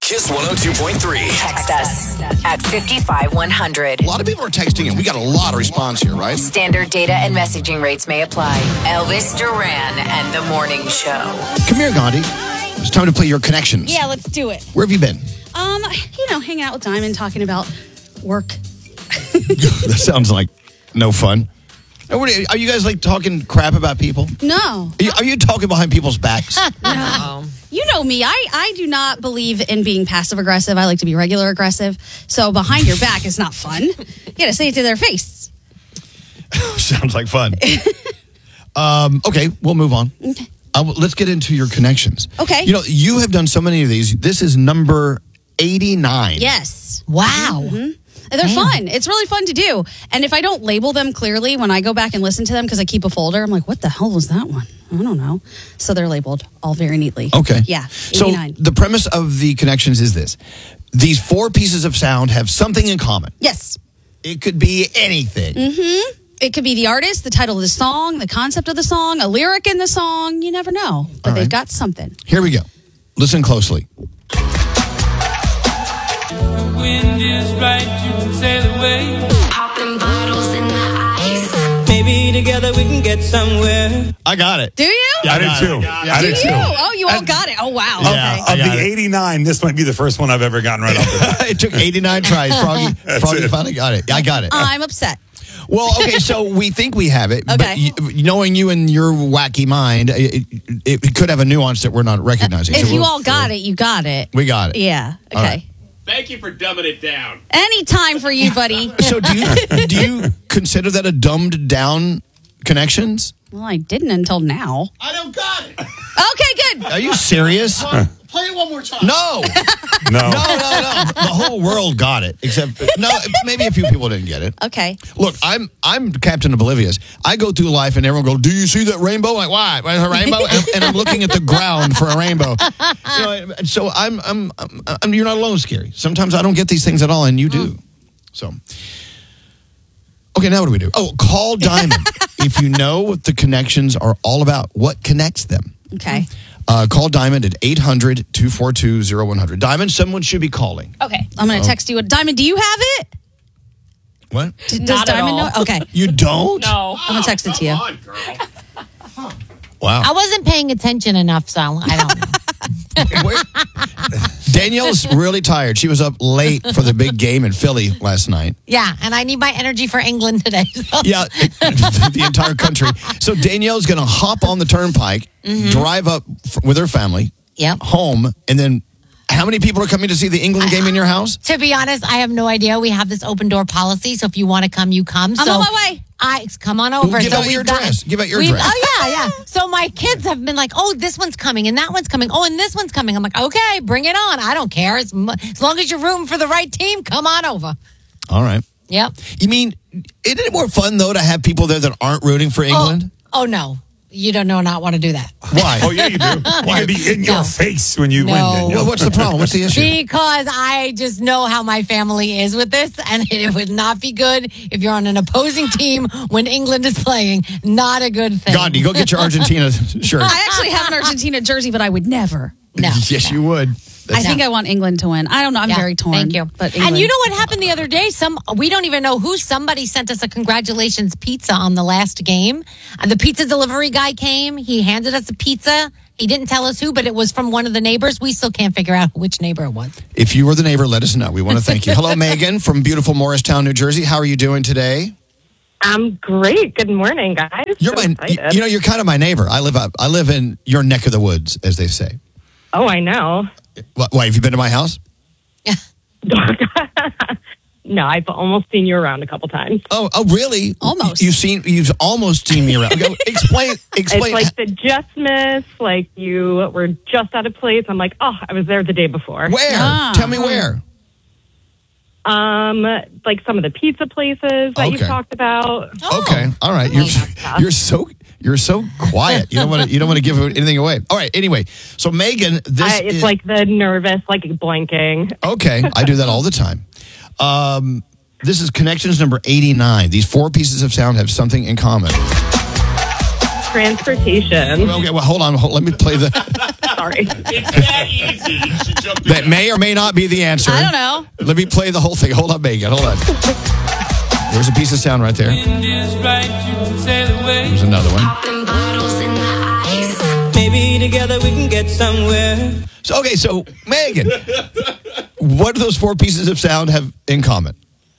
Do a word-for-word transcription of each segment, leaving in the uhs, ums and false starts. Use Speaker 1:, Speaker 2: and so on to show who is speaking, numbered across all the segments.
Speaker 1: Kiss one oh two point three.
Speaker 2: Text us at five five one hundred.
Speaker 3: A lot of people are texting in. We got a lot of response here, right?
Speaker 2: Standard data and messaging rates may apply. Elvis Duran and the Morning Show.
Speaker 3: Come here, Gandhi. It's time to play your connections.
Speaker 4: Yeah, let's do it.
Speaker 3: Where have you been?
Speaker 4: Um, you know, hanging out with Diamond, talking about work.
Speaker 3: That sounds like no fun. Are you guys like talking crap about people?
Speaker 4: No.
Speaker 3: Are you, are you talking behind people's backs?
Speaker 4: No. You know me. I, I do not believe in being passive aggressive. I like to be regular aggressive. So behind your back is not fun. You got to say it to their face.
Speaker 3: Sounds like fun. um, okay, we'll move on.
Speaker 4: Okay.
Speaker 3: Uh, let's get into your connections.
Speaker 4: Okay.
Speaker 3: You know, you have done so many of these. This is number eighty-nine.
Speaker 4: Yes.
Speaker 5: Wow.
Speaker 4: Mm-hmm. They're Damn. fun. It's really fun to do. And if I don't label them clearly, when I go back and listen to them, because I keep a folder, I'm like, what the hell was that one? I don't know. So they're labeled all very neatly.
Speaker 3: Okay.
Speaker 4: Yeah. eighty-nine.
Speaker 3: So the premise of the connections is this. These four pieces of sound have something in common.
Speaker 4: Yes.
Speaker 3: It could be anything.
Speaker 4: Mm-hmm. It could be the artist, the title of the song, the concept of the song, a lyric in the song. You never know. But
Speaker 3: All
Speaker 4: they've
Speaker 3: right.
Speaker 4: got something.
Speaker 3: Here we go. Listen closely.
Speaker 6: Wind is right, you can sail away.
Speaker 7: Popping bottles in the ice.
Speaker 6: Maybe together we can get somewhere.
Speaker 3: I got it.
Speaker 4: Do you?
Speaker 3: Yeah,
Speaker 8: I did
Speaker 3: got
Speaker 8: too.
Speaker 3: it. Yeah,
Speaker 8: I
Speaker 4: Do
Speaker 8: did
Speaker 4: you?
Speaker 8: too.
Speaker 4: Oh, you all got it. Oh, wow.
Speaker 3: Yeah.
Speaker 4: Okay.
Speaker 8: Of
Speaker 3: I got
Speaker 8: the
Speaker 3: it.
Speaker 8: eighty-nine, this might be the first one I've ever gotten right off the bat.
Speaker 3: It took eighty-nine tries. Froggy,
Speaker 8: That's
Speaker 3: Froggy
Speaker 8: it.
Speaker 3: finally got it. I got it.
Speaker 4: I'm upset.
Speaker 3: Well, okay, so we think we have it.
Speaker 4: Okay.
Speaker 3: But y- knowing you and your wacky mind, it, it, it could have a nuance that we're not recognizing.
Speaker 4: If
Speaker 3: So
Speaker 4: you
Speaker 3: we'll-
Speaker 4: all got it, you got it.
Speaker 3: We got it.
Speaker 4: Yeah.
Speaker 3: All
Speaker 4: Okay.
Speaker 3: right.
Speaker 9: Thank you for dumbing it down.
Speaker 4: Anytime for you, buddy.
Speaker 3: So do you do you consider that a dumbed down connections?
Speaker 4: Well, I didn't until now.
Speaker 9: I don't got it.
Speaker 4: Okay, good.
Speaker 3: Are you serious?
Speaker 9: Play it one more time.
Speaker 3: No.
Speaker 8: No.
Speaker 3: No, no, no. The whole world got it, except no. Maybe a few people didn't get it.
Speaker 4: Okay.
Speaker 3: Look, I'm I'm Captain Oblivious. I go through life and everyone goes, "Do you see that rainbow?" I'm like, why? Why is a rainbow? And, and I'm looking at the ground for a rainbow. You know, so I'm, I'm I'm I'm you're not alone, Scary. Sometimes I don't get these things at all, and you do. So, okay, now what do we do? Oh, call Diamond if you know what the connections are all about. What connects them?
Speaker 4: Okay.
Speaker 3: Uh, call Diamond at eight hundred, two four two, zero one hundred. Diamond, someone should be calling.
Speaker 4: Okay. I'm going to text you. Diamond, do you have it?
Speaker 3: What?
Speaker 4: Does
Speaker 5: Not at
Speaker 4: Diamond
Speaker 5: all.
Speaker 4: know? Okay.
Speaker 3: You don't?
Speaker 5: No.
Speaker 4: I'm going to text it to you.
Speaker 9: Come on, girl.
Speaker 3: Wow.
Speaker 5: I wasn't paying attention enough, so I don't know.
Speaker 3: Where- Danielle's really tired. She was up late for the big game in Philly last night.
Speaker 5: Yeah, and I need my energy for England today. So.
Speaker 3: Yeah, the entire country. So Danielle's going to hop on the turnpike, drive up f- with her family
Speaker 5: Yep.
Speaker 3: home, and then how many people are coming to see the England game in your house?
Speaker 5: To be honest, I have no idea. We have this open door policy, so if you want to come, you come.
Speaker 4: I'm
Speaker 5: so
Speaker 4: on my way.
Speaker 5: I come on over.
Speaker 3: Give
Speaker 5: so
Speaker 3: out
Speaker 5: we've
Speaker 3: your
Speaker 5: got-
Speaker 3: address. Give out your
Speaker 5: we've-
Speaker 3: address.
Speaker 5: Oh yeah, yeah. So my kids have been like, "Oh, this one's coming, and that one's coming. Oh, and this one's coming." I'm like, "Okay, bring it on. I don't care. As, mu- as long as you're rooting for the right team, come on over."
Speaker 3: All right.
Speaker 5: Yep.
Speaker 3: You mean, isn't it more fun, though, to have people there that aren't rooting for England?
Speaker 5: Oh, oh no, you don't know not want to do that.
Speaker 3: Why?
Speaker 8: Oh, yeah, you do. You can be in
Speaker 5: No.
Speaker 8: your face when you
Speaker 5: No.
Speaker 8: win, Danielle.
Speaker 3: Well, what's the problem? What's the issue?
Speaker 5: Because I just know how my family is with this, and it would not be good if you're on an opposing team when England is playing. Not a good thing.
Speaker 3: Gandhi, go get your Argentina shirt.
Speaker 4: I actually have an Argentina jersey, but I would never.
Speaker 5: No.
Speaker 3: Yes, you would.
Speaker 4: I think I want England to win. I don't know. I'm
Speaker 5: Yeah,
Speaker 4: very torn.
Speaker 5: Thank you.
Speaker 4: But
Speaker 5: and
Speaker 4: England.
Speaker 5: you know what happened the other day? Some we don't even know who. Somebody sent us a congratulations pizza on the last game. Uh, The pizza delivery guy came. He handed us a pizza. He didn't tell us who, but it was from one of the neighbors. We still can't figure out which neighbor it was.
Speaker 3: If you were the neighbor, let us know. We want to thank you. Hello, Megan from beautiful Morristown, New Jersey. How are you doing today?
Speaker 10: I'm great. Good morning, guys.
Speaker 3: You're
Speaker 10: So
Speaker 3: my, you,
Speaker 10: excited.
Speaker 3: you know, you're kind of my neighbor. I live up. I live in your neck of the woods, as they say.
Speaker 10: Oh, I know.
Speaker 3: Why, why have you been to my house?
Speaker 10: No, I've almost seen you around a couple times.
Speaker 3: Oh, oh, really?
Speaker 4: Almost.
Speaker 3: You've seen. You've almost seen me around. Okay, explain. Explain.
Speaker 10: It's like the just miss, like you were just out of place. I'm like, oh, I was there the day before.
Speaker 3: where?
Speaker 4: Ah.
Speaker 3: Tell me where.
Speaker 10: Um, like some of the pizza places that
Speaker 3: Okay.
Speaker 10: you've talked about.
Speaker 3: Okay. All right. You're you're so you're so quiet. You don't want to. You don't want to give anything away. All right. Anyway, so Megan, this
Speaker 10: I, it's
Speaker 3: is,
Speaker 10: like the nervous, like blanking.
Speaker 3: okay. I do that all the time. Um, this is connections number eighty-nine. These four pieces of sound have something in common.
Speaker 10: transportation.
Speaker 3: Okay, well, hold on. Hold, let me play the.
Speaker 10: Sorry.
Speaker 9: It's that easy. You should jump the
Speaker 3: That
Speaker 9: gun.
Speaker 3: may or may not be the answer.
Speaker 4: I don't know.
Speaker 3: Let me play the whole thing. Hold on, Megan. Hold on. There's a piece of sound right there.
Speaker 6: Wind is right, you can sail away.
Speaker 3: There's another one.
Speaker 7: Popping bottles in the ice.
Speaker 1: Maybe together we can get somewhere.
Speaker 3: So, okay, so Megan, what do those four pieces of sound have in common?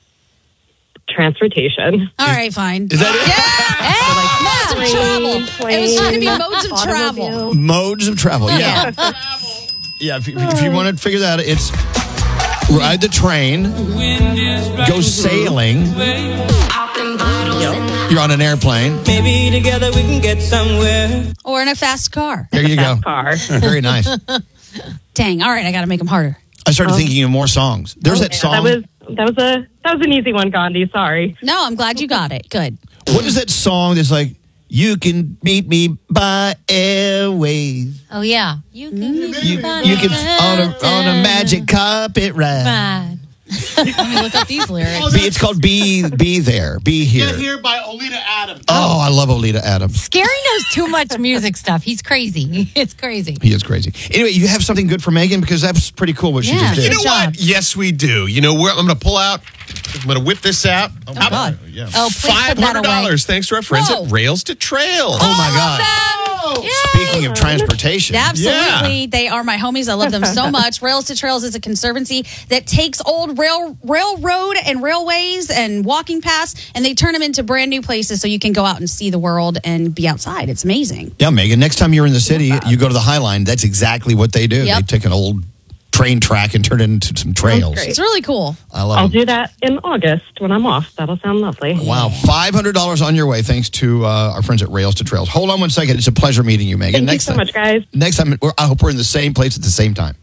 Speaker 10: Transportation.
Speaker 4: All right, fine.
Speaker 3: Is that
Speaker 4: Modes of travel. It was trying to be modes of travel.
Speaker 10: Automobile.
Speaker 3: it? Modes of travel. Yeah.
Speaker 4: Yeah.
Speaker 3: Yeah, if you, if you want to figure that out, it's ride the train,
Speaker 6: Wind is right,
Speaker 3: go sailing,
Speaker 7: Popping bottles in the
Speaker 3: you're on an airplane.
Speaker 1: Maybe together we can get somewhere.
Speaker 4: Or in a fast car.
Speaker 3: There you go.
Speaker 10: Car.
Speaker 3: Very nice.
Speaker 4: Dang. All right, I got to make them harder.
Speaker 3: I started thinking of more songs. There's that song.
Speaker 10: That was that was a that was an easy one, Gandhi. Sorry.
Speaker 4: No, I'm glad you got it. Good.
Speaker 3: What is that song that's like, you can meet me by airways.
Speaker 5: Oh yeah, you can.
Speaker 3: You, you can on a, on a magic carpet ride.
Speaker 5: Ride.
Speaker 4: Let me look up these lyrics.
Speaker 3: Be, it's called Be Be There. Be Here.
Speaker 9: Get Here by Olita Adams.
Speaker 3: Oh, I love Olita Adams.
Speaker 5: Scary knows too much music stuff. He's crazy. It's crazy.
Speaker 3: He is crazy. Anyway, you have something good for Megan because that's pretty cool what she
Speaker 4: Yeah.
Speaker 3: just did.
Speaker 4: You
Speaker 9: You know
Speaker 5: job.
Speaker 9: what? Yes, we do. You know, we're, I'm going to pull out. I'm going to whip this out.
Speaker 4: Oh, God.
Speaker 3: Yeah.
Speaker 5: Oh, please put
Speaker 9: Five
Speaker 5: that
Speaker 9: hundred
Speaker 5: away.
Speaker 9: dollars thanks to our friends
Speaker 4: Whoa.
Speaker 9: at Rails to Trails.
Speaker 3: Oh my God.
Speaker 4: Yay!
Speaker 3: Speaking of transportation,
Speaker 4: Absolutely. They are my homies. I love them so much. Rails to Trails is a conservancy that takes old rail railroad and railways and walking paths and they turn them into brand new places so you can go out and see the world and be outside. It's amazing.
Speaker 3: yeah, Megan. Next time you're in the city, you go to the High Line. That's exactly what they do.
Speaker 4: Yep.
Speaker 3: They take an old train track and turn it into some trails.
Speaker 10: great.
Speaker 4: It's really cool.
Speaker 3: I love
Speaker 10: I'll
Speaker 3: it.
Speaker 10: do that in August when I'm off. That'll sound lovely.
Speaker 3: Wow, five hundred dollars on your way thanks to uh, our friends at Rails to Trails. Hold on one second. It's a pleasure meeting you, Megan.
Speaker 10: Thank
Speaker 3: next
Speaker 10: you so
Speaker 3: time,
Speaker 10: much, guys.
Speaker 3: Next time, we're- I hope we're in the same place at the same time.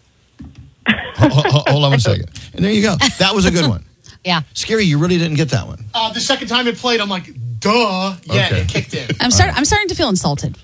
Speaker 3: Ho- ho- ho- Hold on one second. And there you go. That was a good one.
Speaker 5: Yeah.
Speaker 3: Scary, you really didn't get that one.
Speaker 9: Uh, the second time it played, I'm like, duh. Yeah,
Speaker 3: Okay.
Speaker 9: it kicked in.
Speaker 4: I'm start, I'm starting to feel insulted.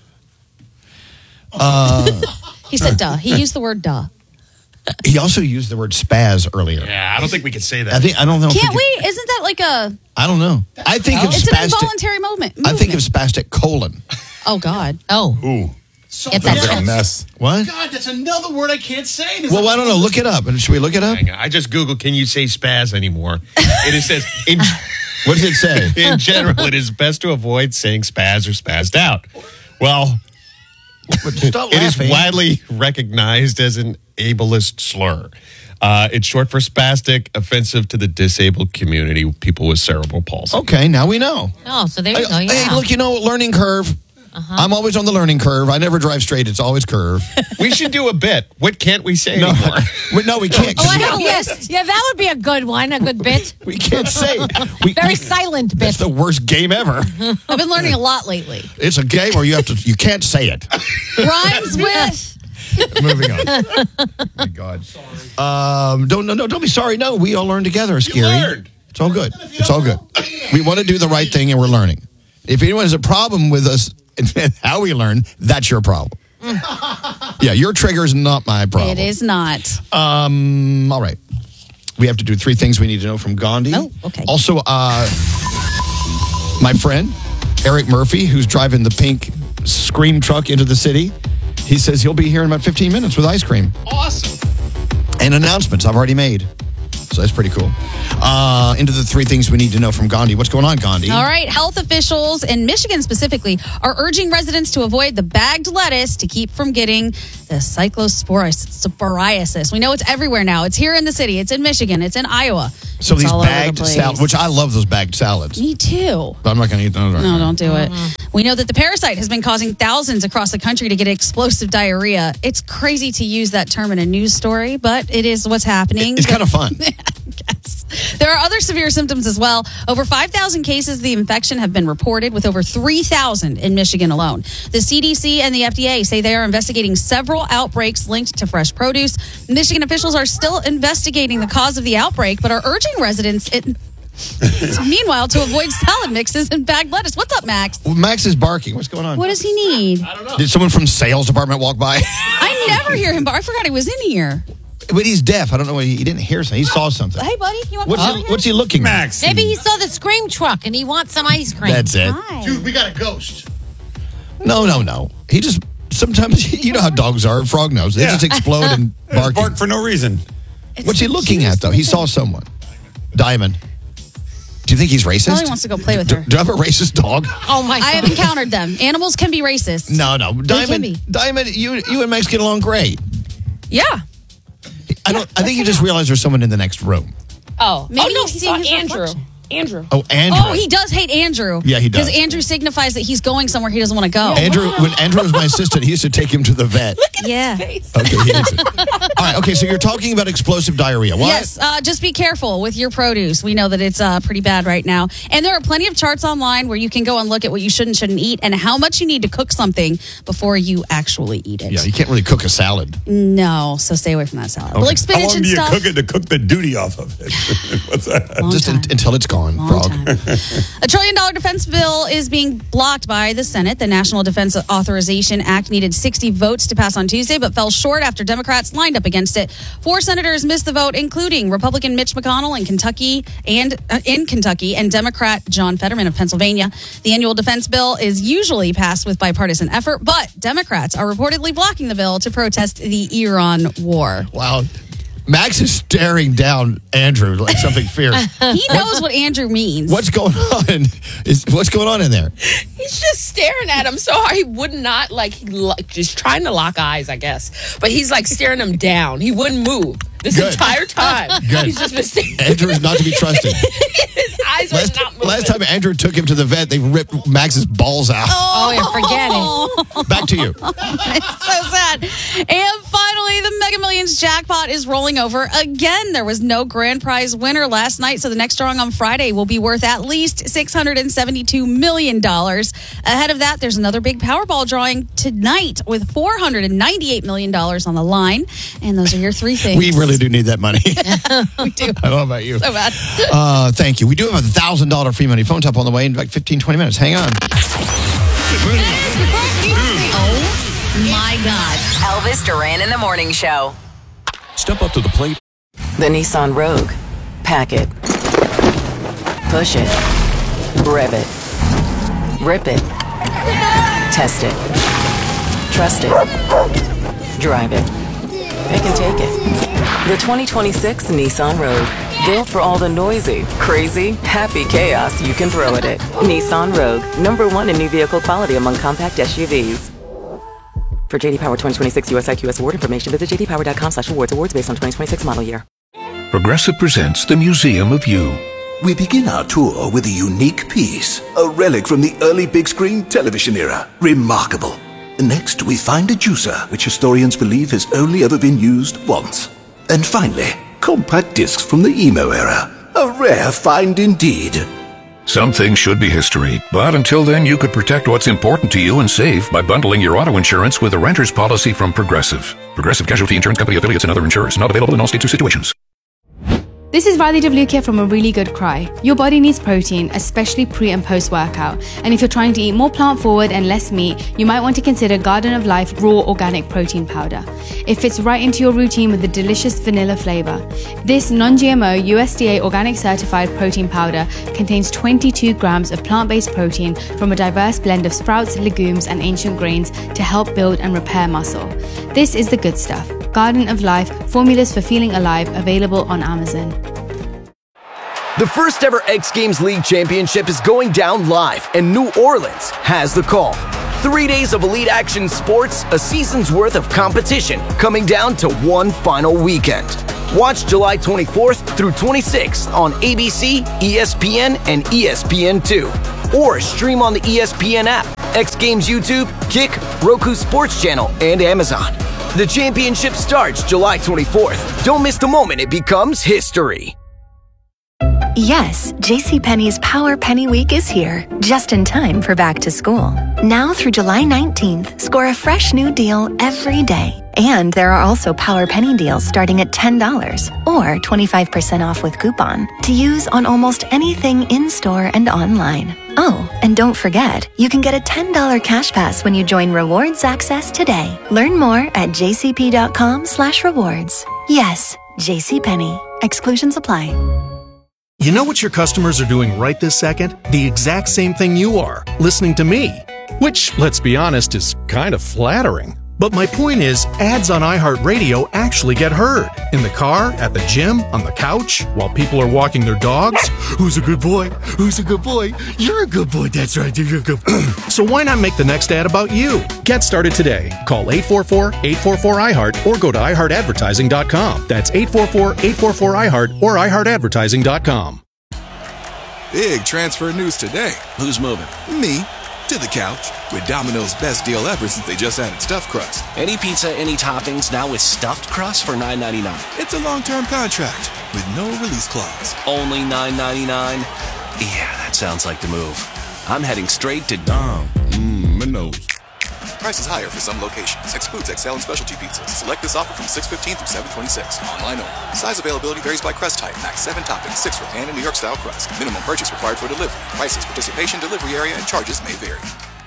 Speaker 3: Uh,
Speaker 4: He said duh. He used the word duh.
Speaker 3: he also used the word spaz earlier.
Speaker 9: Yeah, I don't think we can say that.
Speaker 3: I think I don't know. if
Speaker 4: Can't
Speaker 3: we?
Speaker 4: we? Isn't that like a
Speaker 3: I don't know. I think of
Speaker 4: it's an
Speaker 3: spastic.
Speaker 4: involuntary moment.
Speaker 3: I think of
Speaker 4: movement.
Speaker 3: spastic colon.
Speaker 4: Oh God.
Speaker 5: Oh,
Speaker 8: Ooh,
Speaker 9: So
Speaker 5: Get that
Speaker 8: that's a
Speaker 5: Yes.
Speaker 8: mess.
Speaker 3: What?
Speaker 9: God, that's another word I can't say. This
Speaker 3: Well, I don't know. Look it up. Should we look it up?
Speaker 9: Hang on. I just Googled, can you say spaz anymore? And it says, in,
Speaker 3: What does it say?
Speaker 9: in general, it is best to avoid saying spaz or spazzed out. Well,
Speaker 3: Stop
Speaker 9: it is
Speaker 3: laughing.
Speaker 9: widely recognized as an ableist slur. Uh, it's short for spastic, offensive to the disabled community, people with cerebral palsy.
Speaker 3: Okay, now we know.
Speaker 5: oh, so there you go.
Speaker 3: Hey,
Speaker 5: Yeah.
Speaker 3: look, you know, learning curve. I'm always on the learning curve. I never drive straight. It's always curve.
Speaker 9: We should do a bit. What can't we say
Speaker 3: No,
Speaker 9: anymore?
Speaker 3: we, no, we can't.
Speaker 5: Oh, I have a
Speaker 3: we,
Speaker 5: list. Yeah, that would be a good one. A good bit.
Speaker 3: we can't say it. We,
Speaker 5: Very
Speaker 3: we-
Speaker 5: silent bit.
Speaker 3: That's the worst game ever.
Speaker 4: I've been learning a lot lately.
Speaker 3: It's a game where you have to. You can't say it.
Speaker 4: Rhymes with.
Speaker 3: Moving on. My God. Um, don't no no don't be sorry. No, we all learn together. Scary.
Speaker 9: learned.
Speaker 3: It's all good. It's all good. We want to do the right thing, and we're learning. If anyone has a problem with us and how we learn, that's your problem. Yeah, your trigger is not my problem.
Speaker 4: It is not.
Speaker 3: Um. All right. We have to do three things we need to know from Gandhi.
Speaker 4: Oh, okay.
Speaker 3: Also, uh, my friend Eric Murphy, who's driving the pink Scream truck into the city, he says he'll be here in about fifteen minutes with ice cream.
Speaker 9: Awesome.
Speaker 3: And announcements I've already made. So that's pretty cool. Uh, into the three things we need to know from Gandhi. What's going on, Gandhi?
Speaker 4: All right. Health officials in Michigan specifically are urging residents to avoid the bagged lettuce to keep from getting the cyclosporiasis. We know it's everywhere now. It's here in the city. It's in Michigan. It's in Iowa.
Speaker 3: So
Speaker 4: It's
Speaker 3: these
Speaker 4: all over the
Speaker 3: bagged
Speaker 4: place.
Speaker 3: salads, which I love those bagged salads.
Speaker 4: Me too.
Speaker 3: But I'm not going to eat those. right
Speaker 4: No,
Speaker 3: now.
Speaker 4: don't do it. We know that the parasite has been causing thousands across the country to get explosive diarrhea. It's crazy to use that term in a news story, but it is what's happening.
Speaker 3: It's kind of fun.
Speaker 4: Yes. There are other severe symptoms as well. Over five thousand cases of the infection have been reported, with over three thousand in Michigan alone. The C D C and the F D A say they are investigating several outbreaks linked to fresh produce. Michigan officials are still investigating the cause of the outbreak, but are urging residents, it, meanwhile, to avoid salad mixes and bagged lettuce. What's up, Max?
Speaker 3: Well, Max is barking. What's going on?
Speaker 4: What does he need?
Speaker 3: Did someone from sales department walk by?
Speaker 4: I never hear him, but I forgot he was in here.
Speaker 3: But he's deaf. I don't know. He, he didn't hear something. He saw something.
Speaker 4: Hey, buddy, you want
Speaker 3: What's
Speaker 4: to
Speaker 3: he,
Speaker 4: come over
Speaker 3: what's
Speaker 4: here?
Speaker 3: he looking at?
Speaker 8: Max.
Speaker 5: Maybe he saw the Scream truck and he wants some ice cream.
Speaker 3: That's it.
Speaker 4: Hi.
Speaker 9: Dude, we got a ghost.
Speaker 3: No, no, no. He just sometimes you know how dogs are. Frog knows. They
Speaker 8: Yeah.
Speaker 3: just explode and
Speaker 8: They just
Speaker 3: bark.
Speaker 8: bark for no reason.
Speaker 3: What's he looking at though? He saw someone. Diamond. Do you think he's racist?
Speaker 4: Probably wants to go play with
Speaker 3: Do,
Speaker 4: her.
Speaker 3: do I have a racist dog?
Speaker 5: Oh my
Speaker 4: I have
Speaker 5: God.
Speaker 4: encountered them. Animals can be racist.
Speaker 3: No, no.
Speaker 4: can
Speaker 3: Diamond.
Speaker 4: be.
Speaker 3: Diamond. You, you and Max get along great.
Speaker 11: Yeah.
Speaker 3: I don't. I think you just realize there's someone in the next room.
Speaker 11: Oh,
Speaker 4: Maybe
Speaker 11: oh no,
Speaker 4: he's
Speaker 11: he
Speaker 4: seeing
Speaker 11: saw
Speaker 4: his
Speaker 11: Andrew.
Speaker 4: reflection.
Speaker 11: Andrew.
Speaker 3: Oh, Andrew.
Speaker 4: Oh, he does hate Andrew.
Speaker 3: Yeah, he does.
Speaker 4: Because Andrew signifies that he's going somewhere he doesn't want to go.
Speaker 3: Andrew. When Andrew was my assistant, he used to take him to the vet.
Speaker 4: Yeah.
Speaker 11: Face.
Speaker 3: Okay, he hates it. All right. Okay, so you're talking about explosive diarrhea. What?
Speaker 4: Yes, uh, just be careful with your produce. We know that it's uh, pretty bad right now. And there are plenty of charts online where you can go and look at what you should and shouldn't eat and how much you need to cook something before you actually eat it.
Speaker 3: Yeah, you can't really cook a salad.
Speaker 4: No, so stay away from that salad. But
Speaker 3: Okay.
Speaker 4: like
Speaker 8: How
Speaker 4: spinach
Speaker 8: long
Speaker 4: and
Speaker 8: do you
Speaker 4: stuff.
Speaker 8: cook it to cook the duty off of it? What's that?
Speaker 4: Long
Speaker 3: Just
Speaker 4: time.
Speaker 3: un- until it's gone,
Speaker 4: Long
Speaker 3: frog.
Speaker 4: time. A trillion dollar defense bill is being blocked by the Senate. The National Defense Authorization Act needed sixty votes to pass on Tuesday, but fell short after Democrats lined up against it. Four senators missed the vote, including Republican Mitch McConnell in Kentucky and uh, in Kentucky and Democrat John Fetterman of Pennsylvania. The annual defense bill is usually passed with bipartisan effort, but Democrats are reportedly blocking the bill to protest the Iran war.
Speaker 3: Wow. Max is staring down Andrew like something fierce.
Speaker 4: He knows what Andrew means.
Speaker 3: What's going on? Is what's going on in there?
Speaker 11: He's just staring at him so hard. He would not like he lo- just trying to lock eyes, I guess. But he's like staring him down. He wouldn't move this
Speaker 3: Good.
Speaker 11: entire time.
Speaker 3: Good.
Speaker 11: He's just been staring.
Speaker 3: Andrew is not to be trusted.
Speaker 11: His eyes were
Speaker 3: Last,
Speaker 11: not moving.
Speaker 3: last time Andrew took him to the vet, they ripped Max's balls out.
Speaker 5: Oh, yeah, forget it.
Speaker 3: Back to you.
Speaker 4: It's so sad. And finally, the Mega Millions jackpot is rolling over again. There was no grand prize winner last night, so the next drawing on Friday will be worth at least six hundred seventy-two million dollars. Ahead of that, there's another big Powerball drawing tonight with four hundred ninety-eight million dollars on the line. And those are your three things.
Speaker 3: We really do need that money.
Speaker 4: We do.
Speaker 3: I don't know about you.
Speaker 4: So bad.
Speaker 3: Uh, thank you. We do have a one thousand dollars free money phone tap on the way in like fifteen, twenty minutes. Hang on.
Speaker 2: Oh my God. Elvis Duran in the Morning Show.
Speaker 12: Step up to the plate.
Speaker 2: The Nissan Rogue. Pack it. Push it. Rev it. Rip it. Test it. Trust it. Drive it. Pick and take it. The twenty twenty-six Nissan Rogue. Built for all the noisy, crazy, happy chaos you can throw at it. Nissan Rogue. Number one in new vehicle quality among compact S U Vs. For J D Power twenty twenty-six U S I Q S award information, visit j d power dot com slash awards. Awards based on twenty twenty-six model year.
Speaker 12: Progressive presents the Museum of You.
Speaker 13: We begin our tour with a unique piece, a relic from the early big screen television era. Remarkable. Next, we find a juicer, which historians believe has only ever been used once. And finally, compact discs from the emo era. A rare find indeed.
Speaker 12: Some things should be history, but until then, you could protect what's important to you and save by bundling your auto insurance with a renter's policy from Progressive. Progressive Casualty Insurance Company affiliates and other insurers. Not available in all states or situations.
Speaker 14: This is Riley Devlukia from A Really Good Cry. Your body needs protein, especially pre and post workout. And if you're trying to eat more plant forward and less meat, you might want to consider Garden of Life Raw Organic Protein Powder. It fits right into your routine with a delicious vanilla flavor. This non-G M O U S D A organic certified protein powder contains twenty-two grams of plant-based protein from a diverse blend of sprouts, legumes, and ancient grains to help build and repair muscle. This is the good stuff. Garden of Life, formulas for feeling alive, available on Amazon.
Speaker 15: The first ever X Games League Championship is going down live, and New Orleans has the call. Three days of elite action sports, a season's worth of competition, coming down to one final weekend. Watch July twenty-fourth through twenty-sixth on A B C, E S P N, and E S P N two. Or stream on the E S P N app, X Games YouTube, Kick, Roku Sports Channel, and Amazon. The championship starts July twenty-fourth. Don't miss the moment it becomes history.
Speaker 16: Yes, JCPenney's Power Penny Week is here, just in time for back to school. Now through July nineteenth, score a fresh new deal every day. And there are also Power Penny deals starting at ten dollars or twenty-five percent off with coupon to use on almost anything in-store and online. Oh, and don't forget, you can get a ten dollars cash pass when you join Rewards Access today. Learn more at jcp.com slash rewards. Yes, JCPenney. Exclusions apply.
Speaker 17: You know what your customers are doing right this second? The exact same thing you are, listening to me. Which, let's be honest, is kind of flattering. But my point is, ads on iHeartRadio actually get heard. In the car, at the gym, on the couch, while people are walking their dogs. Who's a good boy? Who's a good boy? You're a good boy. That's right. You're a good boy. So why not make the next ad about you? Get started today. Call eight four four, eight four four, I heart or go to i heart advertising dot com. That's eight four four, eight four four, I heart or i heart advertising dot com.
Speaker 18: Big transfer news today. Who's moving? Me. To the couch. With Domino's best deal ever since they just added stuffed crust.
Speaker 19: Any pizza, any toppings, now with stuffed crust for nine ninety-nine.
Speaker 18: It's a long-term contract with no release clause.
Speaker 19: Only nine ninety-nine? Yeah, that sounds like the move. I'm heading straight to Dom.
Speaker 18: Mmm, Minos. Prices higher for some locations. Excludes X L and specialty pizzas. Select this offer from six fifteen through seven twenty-six. Online only. Size availability varies by crust type. Max seven toppings, six for pan and New York style crust. Minimum purchase required for delivery. Prices, participation, delivery area, and charges may vary.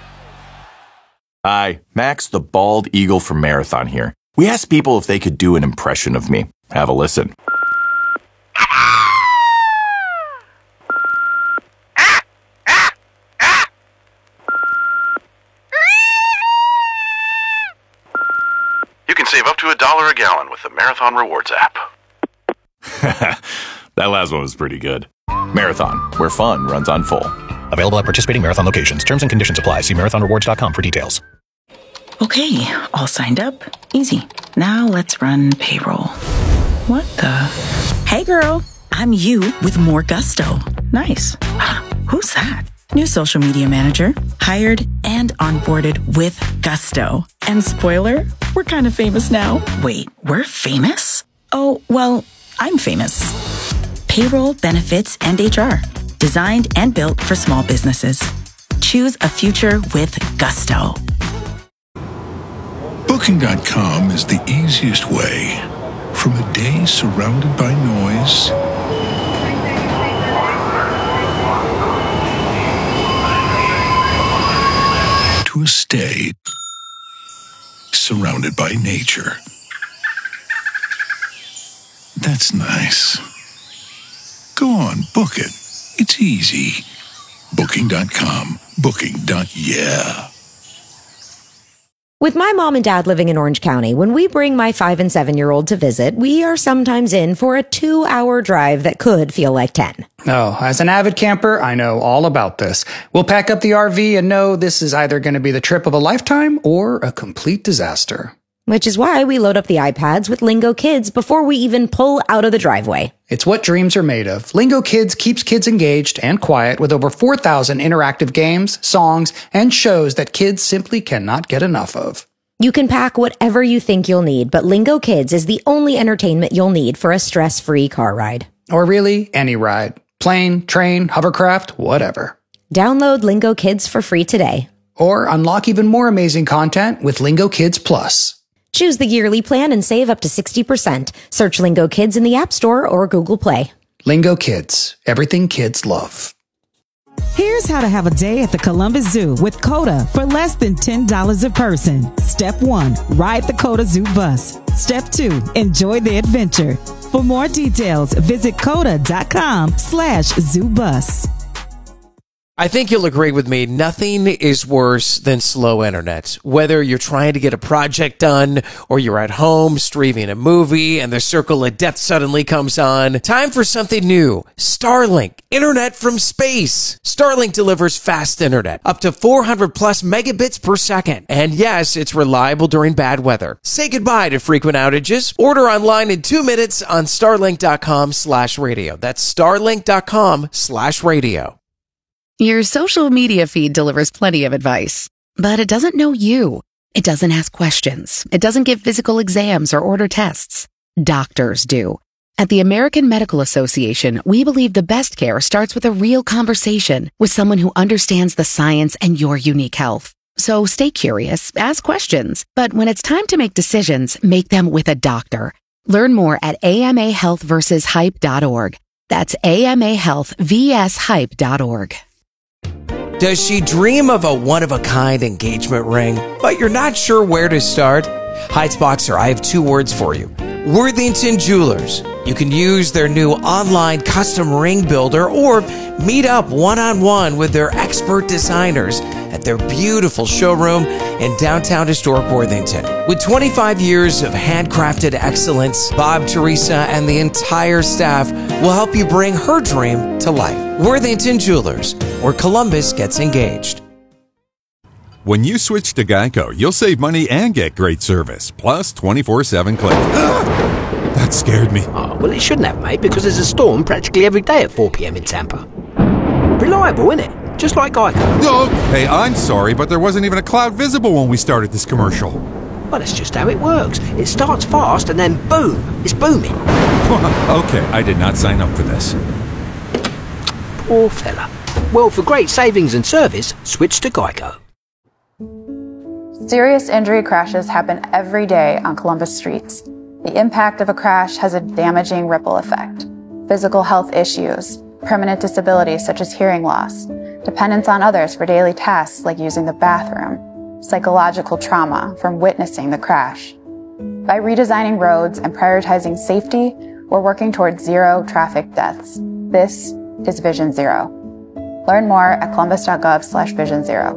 Speaker 20: Hi, Max the Bald Eagle from Marathon here. We asked people if they could do an impression of me. Have a listen.
Speaker 21: You can save up to a dollar a gallon with the Marathon Rewards app.
Speaker 20: That last one was pretty good. Marathon, where fun runs on full.
Speaker 22: Available at participating Marathon locations. Terms and conditions apply. See marathon rewards dot com for details.
Speaker 23: Okay, all signed up. Easy. Now let's run payroll. What the? Hey girl, I'm you with more gusto. Nice. Who's that? New social media manager. Hired and onboarded with gusto. And spoiler, we're kind of famous now. Wait, we're famous? Oh, well, I'm famous. Payroll, benefits, and H R. Designed and built for small businesses. Choose a future with gusto.
Speaker 24: Booking dot com is the easiest way. From a day surrounded by noise to a stay surrounded by nature. That's nice. Go on, book it. It's easy. Booking dot com. Booking. Yeah.
Speaker 25: With my mom and dad living in Orange County, when we bring my five and seven-year-old to visit, we are sometimes in for a two-hour drive that could feel like ten.
Speaker 26: Oh, as an avid camper, I know all about this. We'll pack up the R V and know this is either going to be the trip of a lifetime or a complete disaster.
Speaker 25: Which is why we load up the iPads with Lingo Kids before we even pull out of the driveway.
Speaker 26: It's what dreams are made of. Lingo Kids keeps kids engaged and quiet with over four thousand interactive games, songs, and shows that kids simply cannot get enough of.
Speaker 25: You can pack whatever you think you'll need, but Lingo Kids is the only entertainment you'll need for a stress-free car ride.
Speaker 26: Or really, any ride. Plane, train, hovercraft, whatever.
Speaker 25: Download Lingo Kids for free today.
Speaker 26: Or unlock even more amazing content with Lingo Kids Plus.
Speaker 25: Choose the yearly plan and save up to sixty percent. Search Lingo Kids in the App Store or Google Play.
Speaker 26: Lingo Kids. Everything kids love.
Speaker 27: Here's how to have a day at the Columbus Zoo with COTA for less than ten dollars a person. Step one, ride the COTA Zoo bus. Step two, enjoy the adventure. For more details, visit COTA.com slash zoo bus.
Speaker 28: I think you'll agree with me, nothing is worse than slow internet. Whether you're trying to get a project done or you're at home streaming a movie and the circle of death suddenly comes on, time for something new. Starlink, internet from space. Starlink delivers fast internet, up to four hundred plus megabits per second. And yes, it's reliable during bad weather. Say goodbye to frequent outages. Order online in two minutes on starlink.com slash radio. That's starlink.com slash radio.
Speaker 29: Your social media feed delivers plenty of advice, but it doesn't know you. It doesn't ask questions. It doesn't give physical exams or order tests. Doctors do. At the American Medical Association, we believe the best care starts with a real conversation with someone who understands the science and your unique health. So stay curious, ask questions, but when it's time to make decisions, make them with a doctor. Learn more at A M A health versus hype dot org. That's A M A health versus hype dot org.
Speaker 28: Does she dream of a one-of-a-kind engagement ring, but you're not sure where to start? Heights Boxer, I have two words for you. Worthington Jewelers. You can use their new online custom ring builder or meet up one-on-one with their expert designers at their beautiful showroom in downtown historic Worthington. With twenty-five years of handcrafted excellence, Bob, Teresa, and the entire staff will help you bring her dream to life. Worthington Jewelers, where Columbus gets engaged.
Speaker 1: When you switch to Geico, you'll save money and get great service, plus twenty-four seven claims. That scared me.
Speaker 4: Oh, well, it shouldn't have, mate, because there's a storm practically every day at four p.m. in Tampa. Reliable, isn't it? Just like Geico.
Speaker 1: Okay, I'm sorry, but there wasn't even a cloud visible when we started this commercial.
Speaker 4: Well, that's just how it works. It starts fast and then boom, it's booming.
Speaker 1: Okay, I did not sign up for this.
Speaker 4: Poor fella. Well, for great savings and service, switch to Geico.
Speaker 5: Serious injury crashes happen every day on Columbus streets. The impact of a crash has a damaging ripple effect. Physical health issues, permanent disabilities such as hearing loss, dependence on others for daily tasks like using the bathroom, psychological trauma from witnessing the crash. By redesigning roads and prioritizing safety, we're working towards zero traffic deaths. This is Vision Zero. Learn more at columbus.gov slash vision zero.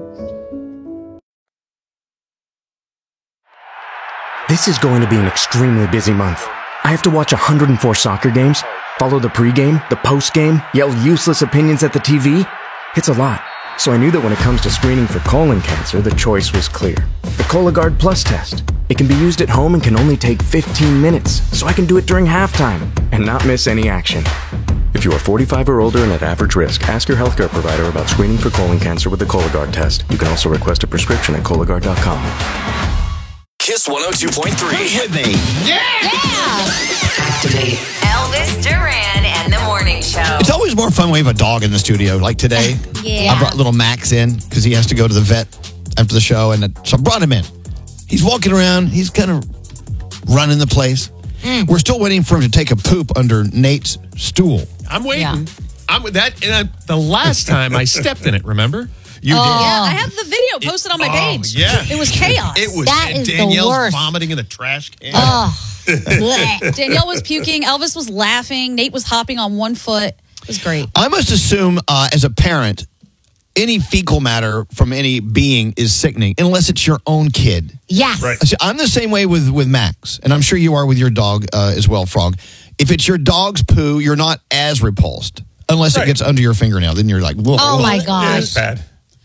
Speaker 6: This is going to be an extremely busy month. I have to watch one hundred four soccer games, follow the pregame, the postgame, yell useless opinions at the T V. It's a lot. So I knew that when it comes to screening for colon cancer, the choice was clear. The Cologuard Plus test. It can be used at home and can only take fifteen minutes, so I can do it during halftime and not miss any action. If you are forty-five or older and at average risk, ask your healthcare provider about screening for colon cancer with the Cologuard test. You can also request a prescription at Cologuard dot com.
Speaker 15: Kiss one oh two point three.
Speaker 3: With me.
Speaker 7: Yeah! Elvis Duran and the Morning Show.
Speaker 3: It's always more fun when we have a dog in the studio, like today.
Speaker 7: Yeah.
Speaker 3: I brought little Max in because he has to go to the vet after the show, and so I brought him in. He's walking around. He's kind of running the place. Mm. We're still waiting for him to take a poop under Nate's stool.
Speaker 8: I'm waiting. Yeah. I'm with that. And I, the last time I stepped in it, remember?
Speaker 3: You
Speaker 9: oh.
Speaker 3: did.
Speaker 9: Yeah, I have the video posted on my page.
Speaker 8: Oh, yeah.
Speaker 9: It was chaos.
Speaker 8: It was.
Speaker 9: That
Speaker 8: and
Speaker 9: is
Speaker 8: Danielle's
Speaker 9: the worst.
Speaker 8: vomiting in the trash can.
Speaker 9: Oh. Danielle was puking. Elvis was laughing. Nate was hopping on one foot. It was great.
Speaker 3: I must assume, uh, as a parent, any fecal matter from any being is sickening, unless it's your own kid.
Speaker 9: Yes.
Speaker 3: Right. See, I'm the same way with, with Max, and I'm sure you are with your dog uh, as well, Frog. If it's your dog's poo, you're not as repulsed, unless right. it gets under your fingernail. Then you're like, whoa.
Speaker 9: Oh, my gosh.
Speaker 10: Yeah, it's bad.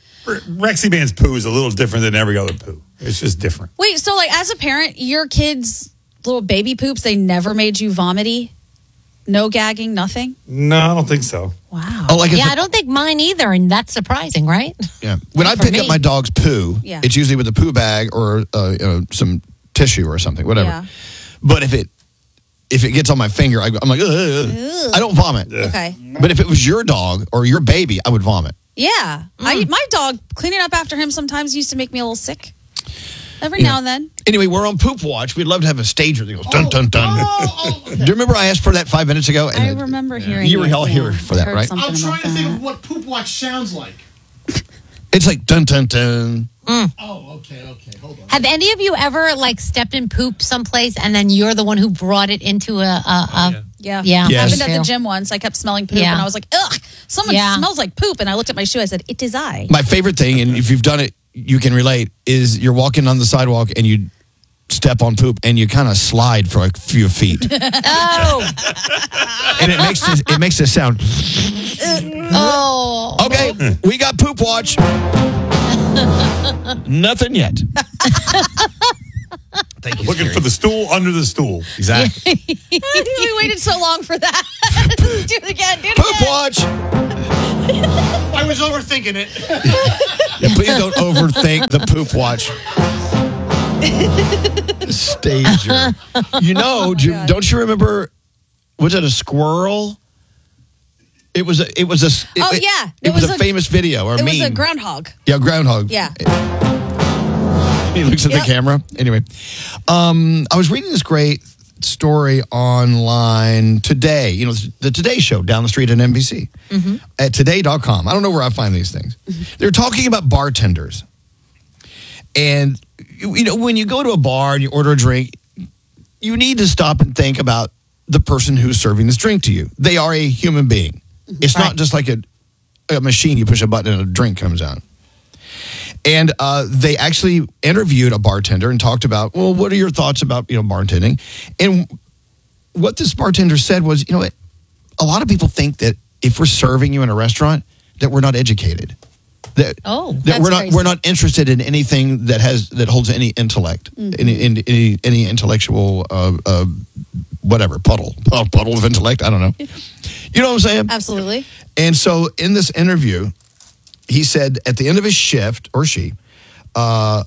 Speaker 10: Rexy Man's poo is a little different than every other poo. It's just different.
Speaker 9: Wait, so like as a parent, your kids' little baby poops, they never made you vomity? No gagging, nothing?
Speaker 10: No, I don't think so.
Speaker 9: Wow.
Speaker 3: Oh, like
Speaker 9: yeah,
Speaker 3: I
Speaker 9: I don't think mine either, and that's surprising, right?
Speaker 3: Yeah. When I pick up my dog's poo,
Speaker 9: yeah.
Speaker 3: it's usually with a poo bag or uh, you know, some tissue or something, whatever.
Speaker 9: Yeah.
Speaker 3: But if it if it gets on my finger, I, I'm like, ugh. I don't vomit.
Speaker 9: Okay.
Speaker 3: But if it was your dog or your baby, I would vomit.
Speaker 9: Yeah. Mm. I, my dog, cleaning up after him sometimes used to make me a little sick. Every
Speaker 3: Yeah.
Speaker 9: now and then.
Speaker 3: Anyway, we're on Poop Watch. We'd love to have a stager that goes dun dun dun.
Speaker 9: Oh,
Speaker 3: Do you remember I asked for that five minutes ago?
Speaker 9: I remember hearing
Speaker 3: You were
Speaker 9: it,
Speaker 3: all
Speaker 9: yeah.
Speaker 3: here for that,
Speaker 9: Heard
Speaker 3: right?
Speaker 9: something
Speaker 8: I'm trying
Speaker 9: about
Speaker 8: to think
Speaker 9: that.
Speaker 8: of what Poop Watch sounds like.
Speaker 3: It's like dun dun dun.
Speaker 11: Mm.
Speaker 8: Oh, okay, okay. Hold on.
Speaker 11: Have any of you ever like stepped in poop someplace and then you're the one who brought it into a, a, a
Speaker 9: Yeah.
Speaker 11: yeah?
Speaker 3: Yes.
Speaker 9: Happened at the gym once. I kept smelling poop,
Speaker 11: Yeah.
Speaker 9: and I was like, ugh, someone
Speaker 11: Yeah.
Speaker 9: smells like poop. And I looked at my shoe. I said, it is I.
Speaker 3: My favorite thing, and if you've done it, you can relate, is you're walking on the sidewalk and you step on poop and you kind of slide for a few feet.
Speaker 11: Oh.
Speaker 3: And it makes this, it makes this sound.
Speaker 11: Oh.
Speaker 3: Okay, we got Poop Watch. Nothing yet. Thank you.
Speaker 10: Looking
Speaker 3: Siri.
Speaker 10: for the stool under the stool.
Speaker 3: Exactly.
Speaker 9: we waited so long for that. do it again. Do it
Speaker 3: Poop
Speaker 9: again.
Speaker 3: Watch.
Speaker 8: I was overthinking it.
Speaker 3: Yeah, please don't overthink the Poop Watch. Stager. You know, do you- don't you remember? Was it a squirrel? It was a. It was a. It,
Speaker 9: Oh,
Speaker 3: it-
Speaker 9: yeah.
Speaker 3: It,
Speaker 9: It
Speaker 3: was,
Speaker 9: was
Speaker 3: a,
Speaker 9: a-
Speaker 3: famous video or
Speaker 9: It
Speaker 3: meme.
Speaker 9: was a groundhog.
Speaker 3: Yeah, groundhog.
Speaker 9: Yeah.
Speaker 3: He looks at
Speaker 9: Yep.
Speaker 3: the camera. Anyway, um, I was reading this great story online today. You know, the Today Show down the street at N B C
Speaker 9: Mm-hmm.
Speaker 3: at today dot com. I don't know where I find these things. They're talking about bartenders. And, you know, when you go to a bar and you order a drink, you need to stop and think about the person who's serving this drink to you. They are a human being. It's not just like a, a machine. You push a button and a drink comes out. And uh, they actually interviewed a bartender and talked about, well, what are your thoughts about, you know, bartending? And what this bartender said was, you know, a lot of people think that if we're serving you in a restaurant, that we're not educated. That,
Speaker 11: oh,
Speaker 3: that
Speaker 11: that's
Speaker 3: we're not
Speaker 11: crazy.
Speaker 3: we're not interested in anything that has that holds any intellect,
Speaker 11: Mhm.
Speaker 3: any, any any any intellectual uh, uh, whatever puddle puddle of intellect. I don't know. You know what I'm saying?
Speaker 9: Absolutely.
Speaker 3: And so in this interview, he said at the end of his shift, or she, uh,